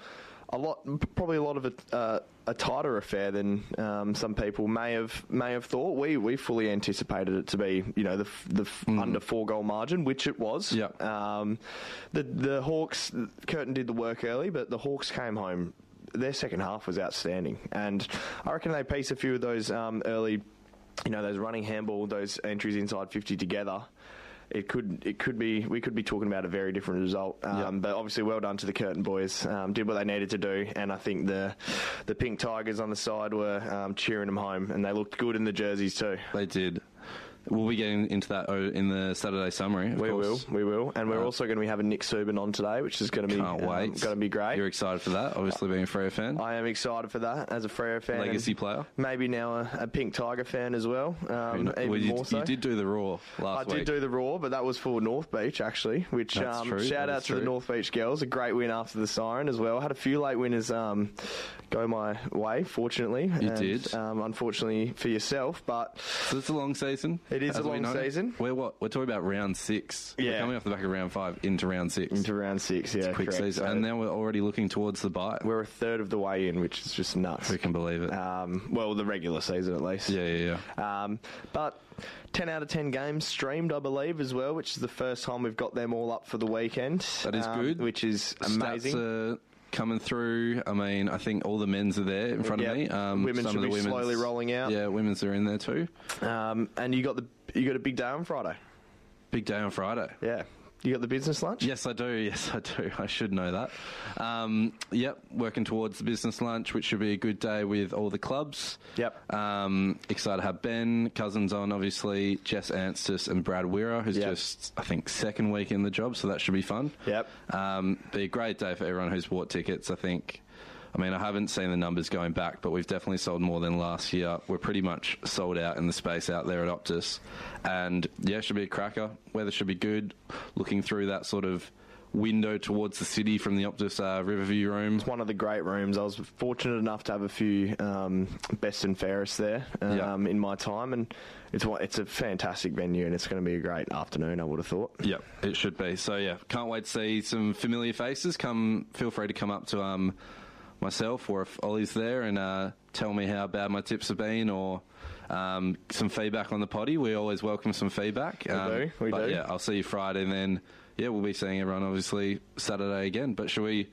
a lot, probably a lot of it. Uh, a tighter affair than um, some people may have may have thought. We we fully anticipated it to be, you know, the the mm. under four goal margin, which it was. Yeah. Um, the the Hawks, Curtin did the work early, but the Hawks came home. Their second half was outstanding, and I reckon they pieced a few of those um, early, you know, those running handball, those entries inside fifty together. It could, it could be, we could be talking about a very different result. Um, yep. But obviously, well done to the Curtin boys. Um, did what they needed to do, and I think the the Pink Tigers on the side were um, cheering them home, and they looked good in the jerseys too. They did. We'll be getting into that in the Saturday summary. Of we course. will, we will, and we're uh, also going to be having Nick Subin on today, which is going to be can't wait. Um, going to be great. You're excited for that, obviously being a Freo fan. I am excited for that as a Freo fan, legacy player. Maybe now a, a Pink Tiger fan as well. Um, even well, you, more so. You did do the Raw last I week. I did do the Raw, but that was for North Beach actually. Which That's um, true. shout that out to true. the North Beach girls, a great win after the siren as well. Had a few late winners um, go my way, fortunately. You and, did. Um, unfortunately for yourself, but so it's a long season. It is a long season. We're what? We're talking about round six. Yeah. We're coming off the back of round five into round six. Into round six, yeah. It's a quick correct. season. So and now we're already looking towards the bye. We're a third of the way in, which is just nuts. Who can believe it? Um, well, the regular season at least. Yeah, yeah, yeah. Um, but ten out of ten games streamed, I believe, as well, which is the first time we've got them all up for the weekend. That is um, good. Which is amazing. Stats are coming through. I mean, I think all the men's are there in front yep. of me. Um, women some should of the be women's, slowly rolling out. Yeah, women's are in there too. Um, and you got the you got a big day on Friday. Big day on Friday. Yeah. You got the business lunch? Yes, I do. Yes, I do. I should know that. Um, yep, working towards the business lunch, which should be a good day with all the clubs. Yep. Um, excited to have Ben, Cousins on, obviously, Jess Anstis and Brad Weira, who's yep. just, I think, second week in the job, so that should be fun. Yep. Um, be a great day for everyone who's bought tickets, I think. I mean, I haven't seen the numbers going back, but we've definitely sold more than last year. We're pretty much sold out in the space out there at Optus. And, yeah, it should be a cracker. Weather should be good. Looking through that sort of window towards the city from the Optus uh, Riverview room. It's one of the great rooms. I was fortunate enough to have a few um, best and fairest there um, yeah. in my time. And it's it's a fantastic venue, and it's going to be a great afternoon, I would have thought. Yeah, it should be. So, yeah, can't wait to see some familiar faces. Come, Feel free to come up to... Um, myself, or if Ollie's there, and uh, tell me how bad my tips have been, or um, some feedback on the potty. We always welcome some feedback. We um, do, we but do. Yeah, I'll see you Friday, and then yeah, we'll be seeing everyone obviously Saturday again. But shall we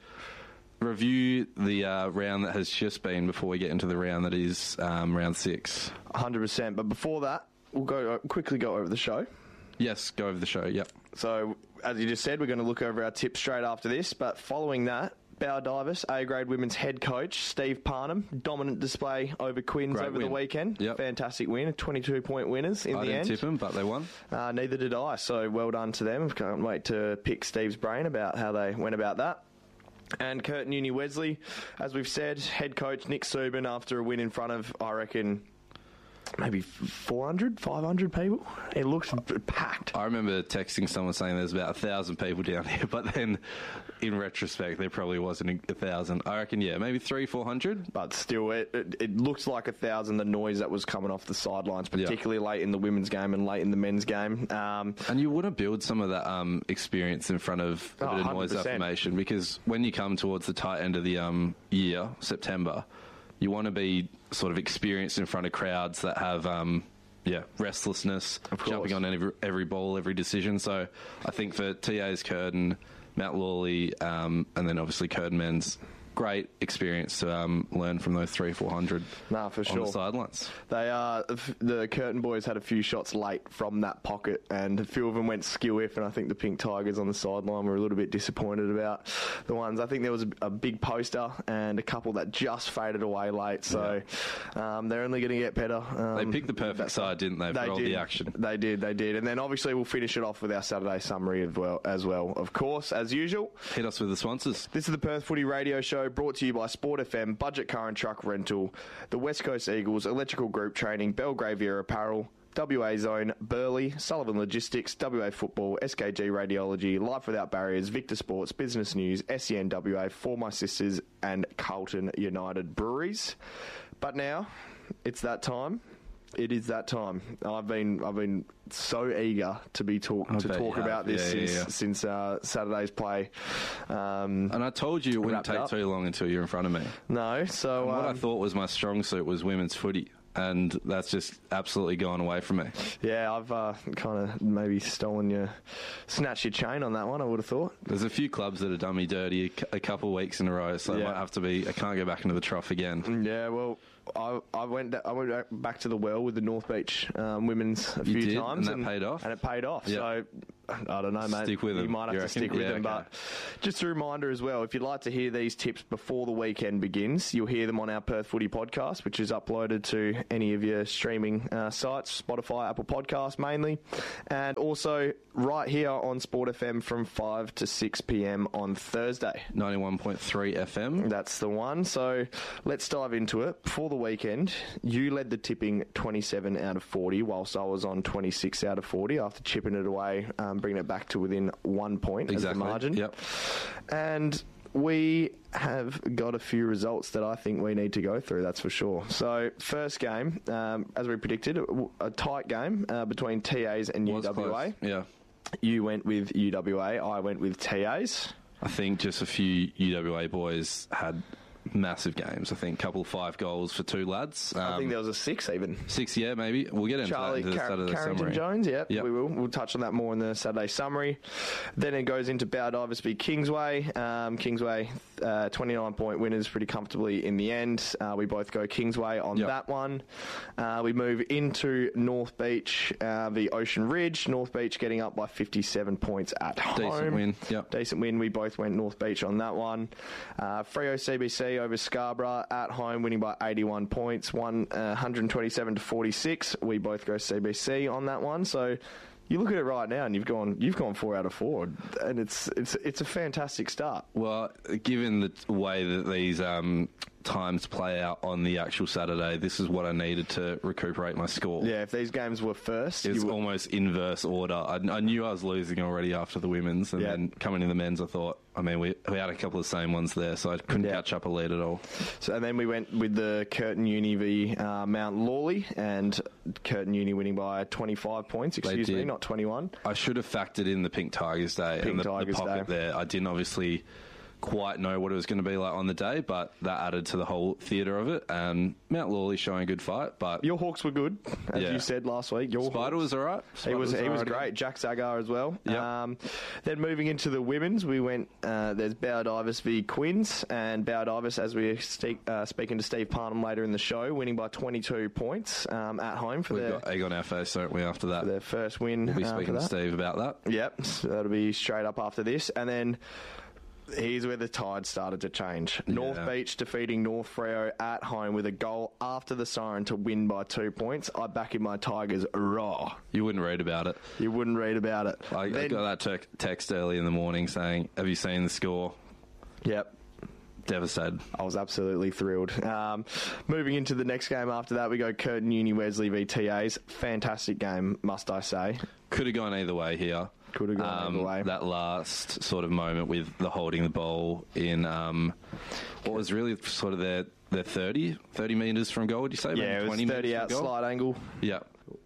review the uh, round that has just been before we get into the round that is um, round six? one hundred percent. But before that, we'll go quickly go over the show. Yes, go over the show. Yep. So as you just said, we're going to look over our tips straight after this. But following that, Bauer Divers, A-grade women's head coach, Steve Parnham, dominant display over Quins Great over win. the weekend. Yep. Fantastic win, twenty-two point winners in I the didn't end. tip them, but they won. Uh, neither did I, so well done to them. Can't wait to pick Steve's brain about how they went about that. And Curtin Uni Wesley, as we've said, head coach Nick Subin after a win in front of, I reckon, maybe four hundred, five hundred people. It looks packed. I remember texting someone saying there's about a thousand people down here, but then in retrospect there probably wasn't a thousand. I reckon, yeah, maybe three, four hundred. But still, it, it, it looks like a thousand, the noise that was coming off the sidelines, particularly yeah. late in the women's game and late in the men's game. Um, and you want to build some of that um, experience in front of a oh, bit of noise affirmation, because when you come towards the tight end of the um, year, September, you want to be sort of experienced in front of crowds that have, um, yeah, restlessness, jumping on every, every ball, every decision. So I think for T A's Curtin, Matt Lawley, um, and then obviously Curtin men's, great experience to um, learn from those three, four hundred. Nah, for sure. On the sidelines. They uh, the Curtin boys had a few shots late from that pocket, and a few of them went skew if, and I think the Pink Tigers on the sideline were a little bit disappointed about the ones. I think there was a, a big poster and a couple that just faded away late, so yeah. um, they're only going to get better. Um, they picked the perfect side, didn't they, for they all did. the action? They did, they did. And then obviously we'll finish it off with our Saturday summary as well, as well. Of course, as usual. Hit us with the sponsors. This is the Perth Footy Radio Show, brought to you by Sport F M, Budget Car and Truck Rental, the West Coast Eagles, Electrical Group Training, Belgravia Apparel, W A Zone, Burley, Sullivan Logistics, W A Football, S K G Radiology, Life Without Barriers, Victor Sports, Business News, S E N W A, For My Sisters, and Carlton United Breweries. But now, it's that time. It is that time. I've been I've been so eager to be talk I to bet talk you about have. this Yeah, yeah, since yeah. since uh, Saturday's play. Um, And I told you it wouldn't wrapped take up. too long until you're in front of me. No, so And what I um, thought was my strong suit was women's footy, and that's just absolutely gone away from me. yeah, I've uh, kind of maybe stolen your, snatched your chain on that one. I would have thought. There's a few clubs that have done me dirty a, cou- a couple of weeks in a row, so Yeah. I might have to be. I can't go back into the trough again. Yeah, well, I, I went I went back to the well with the North Beach um, women's a You few did, times, and that paid off? and it paid off. Yep. So I don't know, mate. Stick with You them, might have you to reckon? stick with Yeah, them. okay. But just a reminder as well, if you'd like to hear these tips before the weekend begins, you'll hear them on our Perth Footy podcast, which is uploaded to any of your streaming uh, sites, Spotify, Apple Podcasts mainly, and also right here on Sport F M from five to six p.m. on Thursday. ninety-one point three F M. That's the one. So let's dive into it. Before the weekend, you led the tipping twenty-seven out of forty, whilst I was on twenty-six out of forty after chipping it away, um, bringing it back to within one point Exactly. as the margin. Yep. And we have got a few results that I think we need to go through, that's for sure. So, first game, um, as we predicted, a, a tight game uh, between T As and Was U W A. close. Yeah. You went with U W A, I went with T As. I think just a few U W A boys had massive games. I think a couple of five goals for two lads. Um, I think there was a six even. Six, yeah, maybe. We'll get into Charlie that into the Car- Saturday Carrington summary. Jones, yeah, Yep. we will. We'll touch on that more in the Saturday summary. Then it goes into Bowdivers v Kingsway. Um, Kingsway, uh, twenty-nine point winners pretty comfortably in the end. Uh, we both go Kingsway on Yep. that one. Uh, we move into North Beach uh, v Ocean Ridge. North Beach getting up by fifty-seven points at home. Decent win, yep. Decent win. We both went North Beach on that one. Uh, Freo C B C over Scarborough at home, winning by eighty-one points, one uh, one hundred twenty-seven to forty-six. We both go C B C on that one. So you look at it right now, and you've gone you've gone four out of four, and it's it's it's a fantastic start. Well, given the way that these um, times play out on the actual Saturday, this is what I needed to recuperate my score. Yeah, if these games were first, It's you would, almost inverse order. I, I knew I was losing already after the women's, and Yeah. then coming in the men's, I thought, I mean, we, we had a couple of same ones there, so I couldn't Yeah. catch up a lead at all. So, and then we went with the Curtin Uni v uh, Mount Lawley, and Curtin Uni winning by twenty-five points. Excuse me, did. not twenty-one. I should have factored in the Pink Tigers Day Pink and the, Tigers the pocket Day. there. I didn't obviously quite know what it was going to be like on the day, but that added to the whole theatre of it. And Mount Lawley showing a good fight, but Your Hawks were good, as Yeah. you said last week. Your Spider Hawks. was all right. He Spider was he was all right. great. Jack Zagar as well. Yep. Um, then moving into the women's, we went. Uh, there's Bowdivers v Quinns, and Bowdivers, as we speak, uh, speaking to Steve Parnham later in the show, winning by twenty-two points um, at home for We've their got egg on our face, don't we, after that? for their first win. We'll be uh, for speaking to that. Steve about that. Yep, so that'll be straight up after this, and then. Here's where the tide started to change. North Yeah. Beach defeating North Freo at home with a goal after the siren to win by two points. I back in my Tigers raw. You wouldn't read about it. You wouldn't read about it. I, I Then- got that tec- text early in the morning saying, have you seen the score? Yep. Devastated. I was absolutely thrilled. Um, moving into the next game after that, we go Curtin Uni Wesley v T As. Fantastic game, must I say. Could have gone either way here. Could have gone Um, either way. That last sort of moment with the holding the ball in um, what was really sort of their, their thirty, thirty metres from goal, would you say? Maybe Yeah, it was twenty thirty metres out from goal? slide angle. Yeah.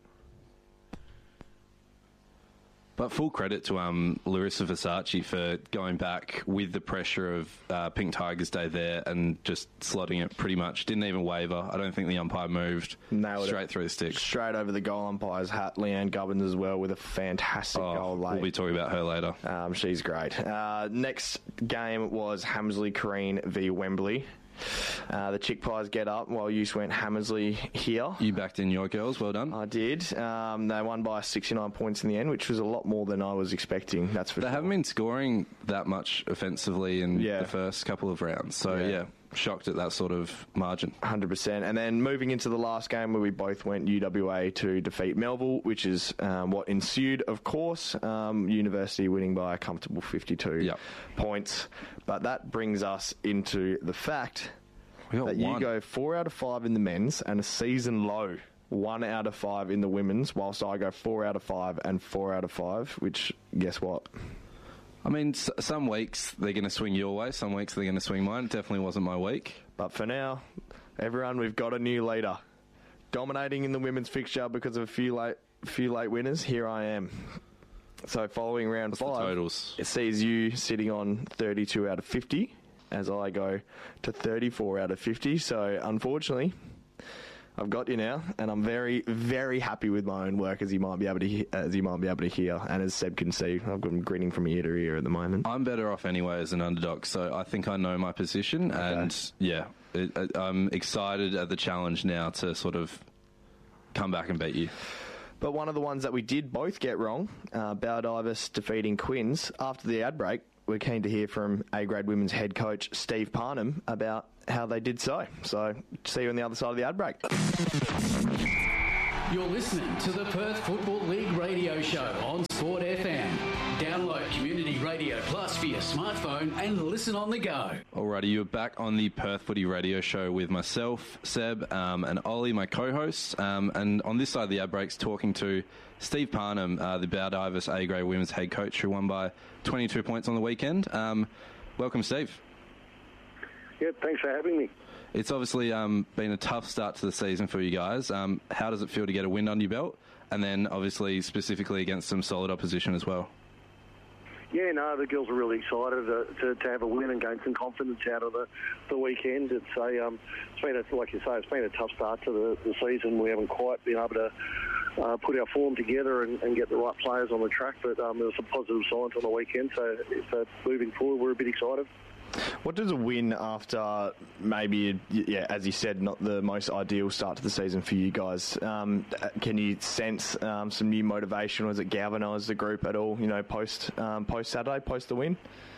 But full credit to um, Larissa Versace for going back with the pressure of uh, Pink Tigers Day there and just slotting it pretty much. Didn't even waver. I don't think the umpire moved. Nailed Straight it. through the sticks. Straight over the goal umpire's hat. Leanne Gubbins as well with a fantastic Oh, goal late. we'll be talking about her later. Um, she's great. Uh, next game was Hammersley Crean v Wembley. Uh, the Chick Pies get up while you went Hammersley here. You backed in your girls. Well done. I did. Um, they won by sixty-nine points in the end, which was a lot more than I was expecting. That's for They sure. haven't been scoring that much offensively in Yeah. the first couple of rounds. So, Yeah. yeah, shocked at that sort of margin. one hundred percent. And then moving into the last game where we both went U W A to defeat Melville, which is um, what ensued, of course. Um, University winning by a comfortable fifty-two Yep. points. But that brings us into the fact We got that one. you go four out of five in the men's and a season low one out of five in the women's, whilst I go four out of five and four out of five, which, guess what? I mean, s- some weeks they're going to swing your way, some weeks they're going to swing mine. It definitely wasn't my week. But for now, everyone, we've got a new leader. dominating in the women's fixture because of a few late, few late winners. Here I am. So following round What's five, the totals? It sees you sitting on thirty-two out of fifty, as I go to thirty-four out of fifty. So unfortunately, I've got you now, and I'm very, very happy with my own work, as you might be able to, he- as you might be able to hear, and as Seb can see, I've got him grinning from ear to ear at the moment. I'm better off anyway as an underdog, so I think I know my position, Okay. and yeah, it, it, I'm excited at the challenge now to sort of come back and beat you. But one of the ones that we did both get wrong, uh, Baldivis defeating Quins. After the ad break, we're keen to hear from A-grade women's head coach Steve Parnham about how they did so. So, see you on the other side of the ad break. You're listening to the Perth Football League radio show on Sport F M. Download Community Radio Plus for your smartphone and listen on the go. Alrighty, you're back on the Perth Footy Radio Show with myself, Seb, um, and Ollie, my co-host. Um, and on this side of the ad breaks, talking to Steve Parnham, uh, the Baldivis A-grade women's head coach, who won by twenty-two points on the weekend. Um, welcome, Steve. Yeah, thanks for having me. It's obviously um, been a tough start to the season for you guys. Um, how does it feel to get a win under your belt? And then, obviously, specifically against some solid opposition as well. Yeah, no, the girls are really excited to, to, to have a win and gain some confidence out of the, the weekend. It's a, um, it's been a, like you say, it's been a tough start to the, the season. We haven't quite been able to uh, put our form together and, and get the right players on the track, but um, there were some positive signs on the weekend. So, so moving forward, we're a bit excited. What does a win after maybe, yeah, as you said, not the most ideal start to the season for you guys? Um, can you sense um, some new motivation, or has it galvanised the group at all? You know, post um, post Saturday, post the win.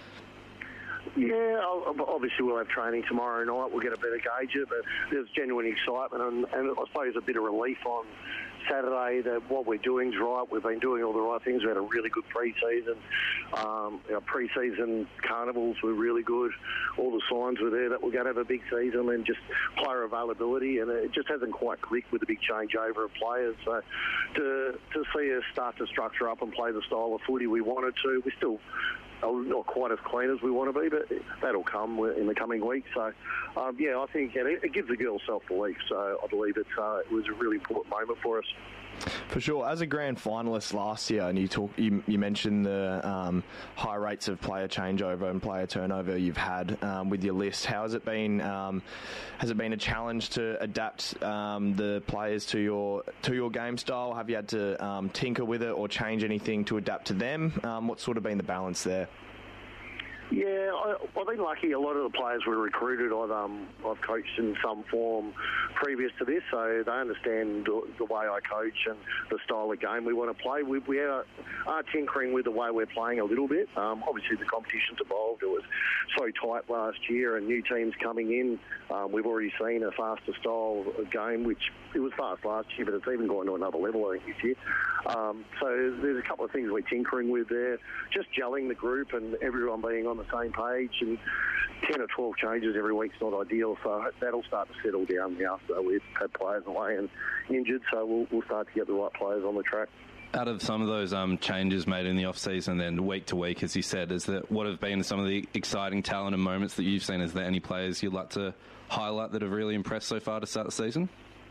Yeah, obviously we'll have training tomorrow night. We'll get a better gauge of it, but there's genuine excitement and, and I suppose a bit of relief on Saturday that what we're doing is right. We've been doing all the right things. We had a really good pre-season. Um, our pre-season carnivals were really good. All the signs were there that we're going to have a big season, and just player availability, and it just hasn't quite clicked with the big changeover of players. So to, to see us start to structure up and play the style of footy we wanted to, we still not quite as clean as we want to be, but that'll come in the coming weeks. So, um, yeah, I think it, it gives the girls self-belief. So I believe it's, uh, it was a really important moment for us. For sure. As a grand finalist last year, and you talk, you, you mentioned the um, high rates of player changeover and player turnover you've had um, with your list. How has it been? Um, has it been a challenge to adapt um, the players to your to your game style? Have you had to um, tinker with it or change anything to adapt to them? Um, what's sort of been the balance there? Yeah, I, I've been lucky. A lot of the players we recruited, I've, um, I've coached in some form previous to this, so they understand the, the way I coach and the style of game we want to play. We, we are, are tinkering with the way we're playing a little bit. Um, obviously, the competition's evolved. It was so tight last year, and new teams coming in. Um, we've already seen a faster style of game, which it was fast last year, but it's even gone to another level, I think, this year. Um, so there's a couple of things we're tinkering with there. Just gelling the group and everyone being on the same page, and ten or twelve changes every week's not ideal, so that'll start to settle down now. So we've had players away and injured, so we'll, we'll start to get the right players on the track. Out of some of those um, changes made in the off-season, then week to week, as you said, is that what have been some of the exciting talent and moments that you've seen? Is there any players you'd like to highlight that have really impressed so far to start the season?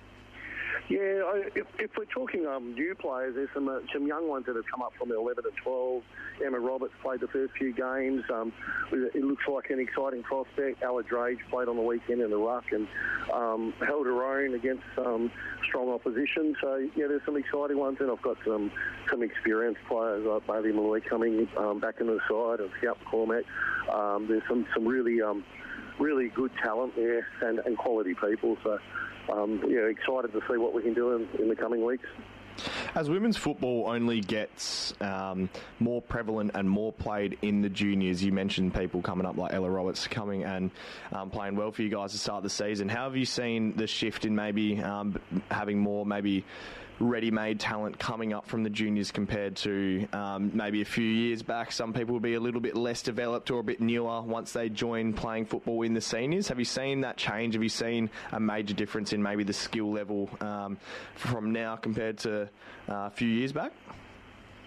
Yeah, I, if, if we're talking um, new players, there's some uh, some young ones that have come up from eleven to twelve. Emma Roberts played the first few games. Um, it looks like an exciting prospect. Ella Drage played on the weekend in the ruck and um, held her own against um, strong opposition. So, yeah, there's some exciting ones. And I've got some some experienced players like Bailey Malloy coming um, back into the side, and Scout McCormack. Um, there's some, some really um, really good talent there and, and quality people. So, Um, yeah, excited to see what we can do in, in the coming weeks. As women's football only gets um, more prevalent and more played in the juniors, you mentioned people coming up like Ella Roberts coming and um, playing well for you guys to start the season. How have you seen the shift in maybe um, having more maybe ready-made talent coming up from the juniors compared to um, maybe a few years back? Some people will be a little bit less developed or a bit newer once they join playing football in the seniors. Have you seen that change? Have you seen a major difference in maybe the skill level um, from now compared to uh, a few years back?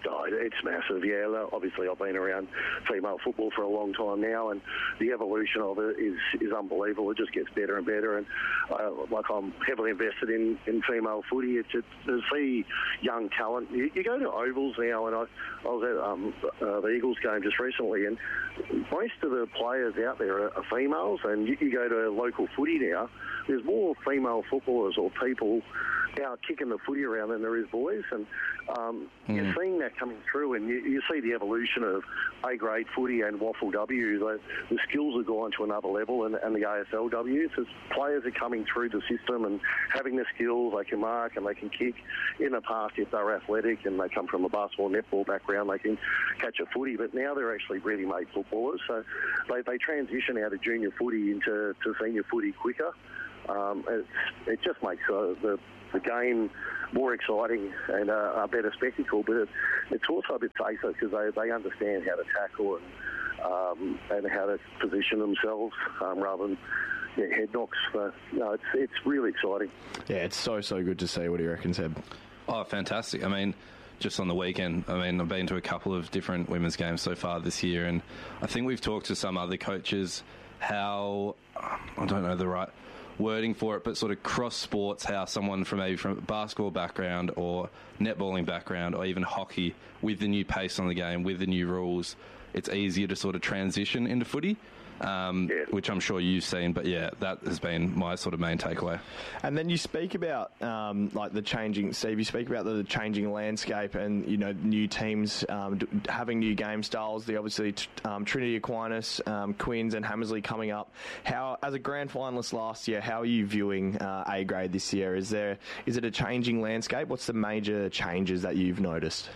Oh, it's massive, yeah. Obviously, I've been around female football for a long time now, and the evolution of it is, is unbelievable. It just gets better and better, and uh, like I'm heavily invested in, in female footy. It's, it's to see young talent. You, you go to ovals now, and I, I was at um, uh, the Eagles game just recently, and most of the players out there are, are females, and you, you go to local footy now, there's more female footballers or people out kicking the footy around than there is boys, and um, mm. you're seeing that coming through, and you, you see the evolution of A-grade footy and Waffle W. The, the skills have gone to another level, and, and the A S L W. So players are coming through the system and having the skills. They can mark and they can kick. In the past, if they're athletic and they come from a basketball, netball background, they can catch a footy, but now they're actually ready-made footballers. So they, they transition out of junior footy into to senior footy quicker. Um, it, it just makes uh, the the game more exciting and uh, a better spectacle, but it, it's also a bit safer because they, they understand how to tackle and um, and how to position themselves um, rather than yeah, head knocks. So, no, it's it's really exciting. Yeah, it's so, so good to see. What do you reckon, Seb? Oh, fantastic. I mean, just on the weekend, I mean, I've been to a couple of different women's games so far this year, and I think we've talked to some other coaches how, I don't know the right wording for it, but sort of cross sports, how someone from maybe from a basketball background or netballing background or even hockey, with the new pace on the game, with the new rules, it's easier to sort of transition into footy. Um, yeah. Which I'm sure you've seen, but yeah, that has been my sort of main takeaway. And then you speak about um, like the changing, Steve. You speak about the changing landscape, and you know, new teams um, d- having new game styles. The obviously t- um, Trinity Aquinas, um, Quins, and Hammersley coming up. How, as a grand finalist last year, how are you viewing uh, A grade this year? Is there is it a changing landscape? What's the major changes that you've noticed?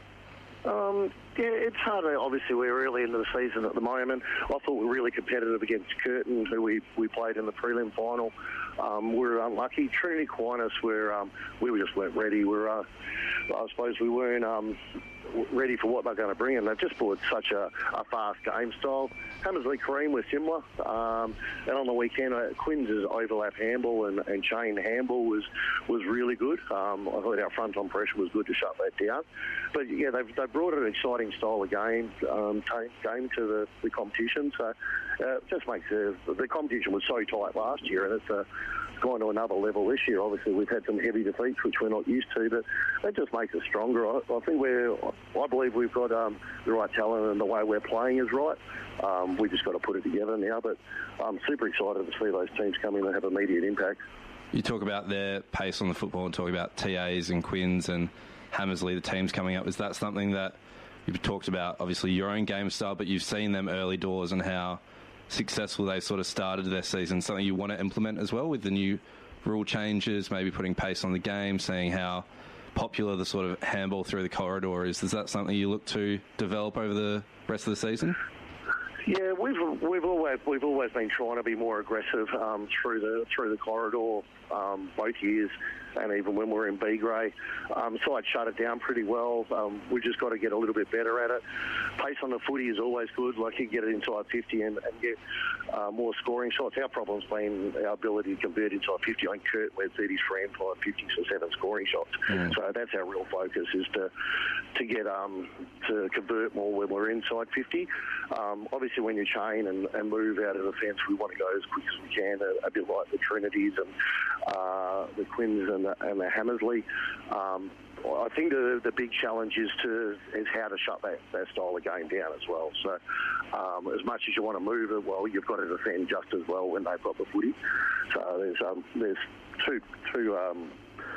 Um, yeah, it's hard. Obviously, we're early into the season at the moment. I thought we were really competitive against Curtin, who we, we played in the prelim final. Um, we were unlucky. Trinity Aquinas, where um, we just weren't ready. We were, uh, I suppose we weren't um, ready for what they're going to bring, and they've just brought such a, a fast game style. Hammersley Kareem were similar, um, and on the weekend, uh, Quinn's overlap handball and, and chain handball was was really good. Um, I thought our front on pressure was good to shut that down. But yeah, they've, they've brought an exciting style of game um, t- game to the, the competition. So uh, it just makes the, the competition was so tight last year, and it's uh, gone to another level this year. Obviously, we've had some heavy defeats, which we're not used to, but that just makes us stronger. I, I think we're, I believe we've got um, the right talent, and the way we're playing is right. Um, we just got to put it together now, but I'm super excited to see those teams come in and have immediate impact. You talk about their pace on the football and talk about T As and Quins and Hammersley, the teams coming up. Is that something that you've talked about, obviously your own game style, but you've seen them early doors and how successful they sort of started their season, something you want to implement as well with the new rule changes, maybe putting pace on the game, seeing how popular the sort of handball through the corridor is? Is that something you look to develop over the rest of the season? Yeah, we've we've always we've always been trying to be more aggressive um, through the through the corridor um, both years, and even when we're in B grade. Um, so I'd shut it down pretty well. Um, we've just got to get a little bit better at it. Pace on the footy is always good. Like you get it inside fifty and, and get uh, more scoring shots. Our problem's been our ability to convert inside fifty. On Kurt, where thirty's free and five fifty, so seven scoring shots. Mm. So that's our real focus, is to to get um, to convert more when we're inside fifty. Um, obviously, when you chain and, and move out of the fence, we want to go as quick as we can, a, a bit like the Trinities and uh, the Quins and the, and the Hammersley. Um, I think the the big challenge is to is how to shut that, that style of game down as well. So um, as much as you want to move it, well, you've got to defend just as well when they've got the footy. So there's um, there's two two. Um,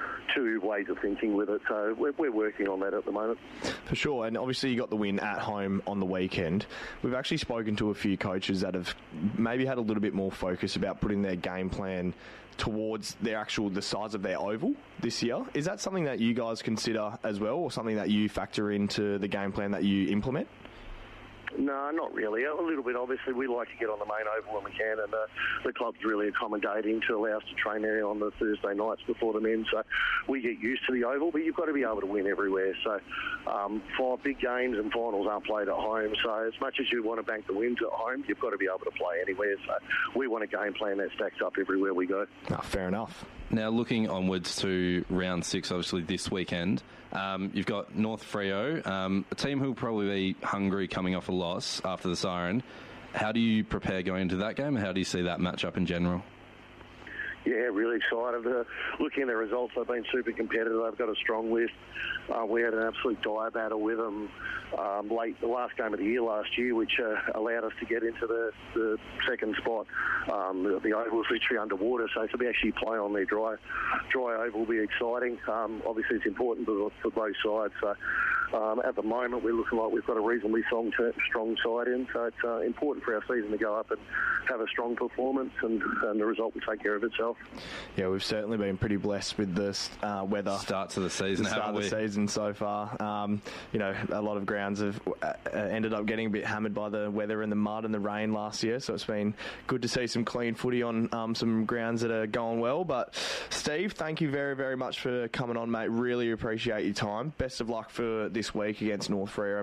two ways of thinking with it, so we're, we're working on that at the moment. For sure, and obviously you got the win at home on the weekend. We've actually spoken to a few coaches that have maybe had a little bit more focus about putting their game plan towards their actual, the size of their oval this year. Is that something that you guys consider as well, or something that you factor into the game plan that you implement? No, not really. A little bit, obviously. We like to get on the main oval when we can, and uh, the club's really accommodating to allow us to train there on the Thursday nights before the men, so we get used to the oval, but you've got to be able to win everywhere. So um, five big games and finals aren't played at home, so as much as you want to bank the wins at home, you've got to be able to play anywhere. So we want a game plan that stacks up everywhere we go. Oh, fair enough. Now, looking onwards to round six, obviously this weekend, Um, you've got North Freo, um, a team who will probably be hungry coming off a loss after the siren. How do you prepare going into that game, and how do you see that matchup in general? Yeah, really excited. Uh, looking at their results, they've been super competitive. They've got a strong list. Uh, we had an absolute dire battle with them um, late the last game of the year last year, which uh, allowed us to get into the, the second spot. Um, the, the oval was literally underwater, so to be actually playing on their dry dry oval will be exciting. Um, obviously, it's important for, for both sides. So um, at the moment, we're looking like we've got a reasonably strong, strong side in, so it's uh, important for our season to go up and have a strong performance, and, and the result will take care of itself. Yeah, we've certainly been pretty blessed with the uh, weather. Start to the season, the start haven't of the we? season so far. Um, you know, a lot of grounds have uh, ended up getting a bit hammered by the weather and the mud and the rain last year, so it's been good to see some clean footy on um, some grounds that are going well. But Steve, thank you very, very much for coming on, mate. Really appreciate your time. Best of luck for this week against North Freo.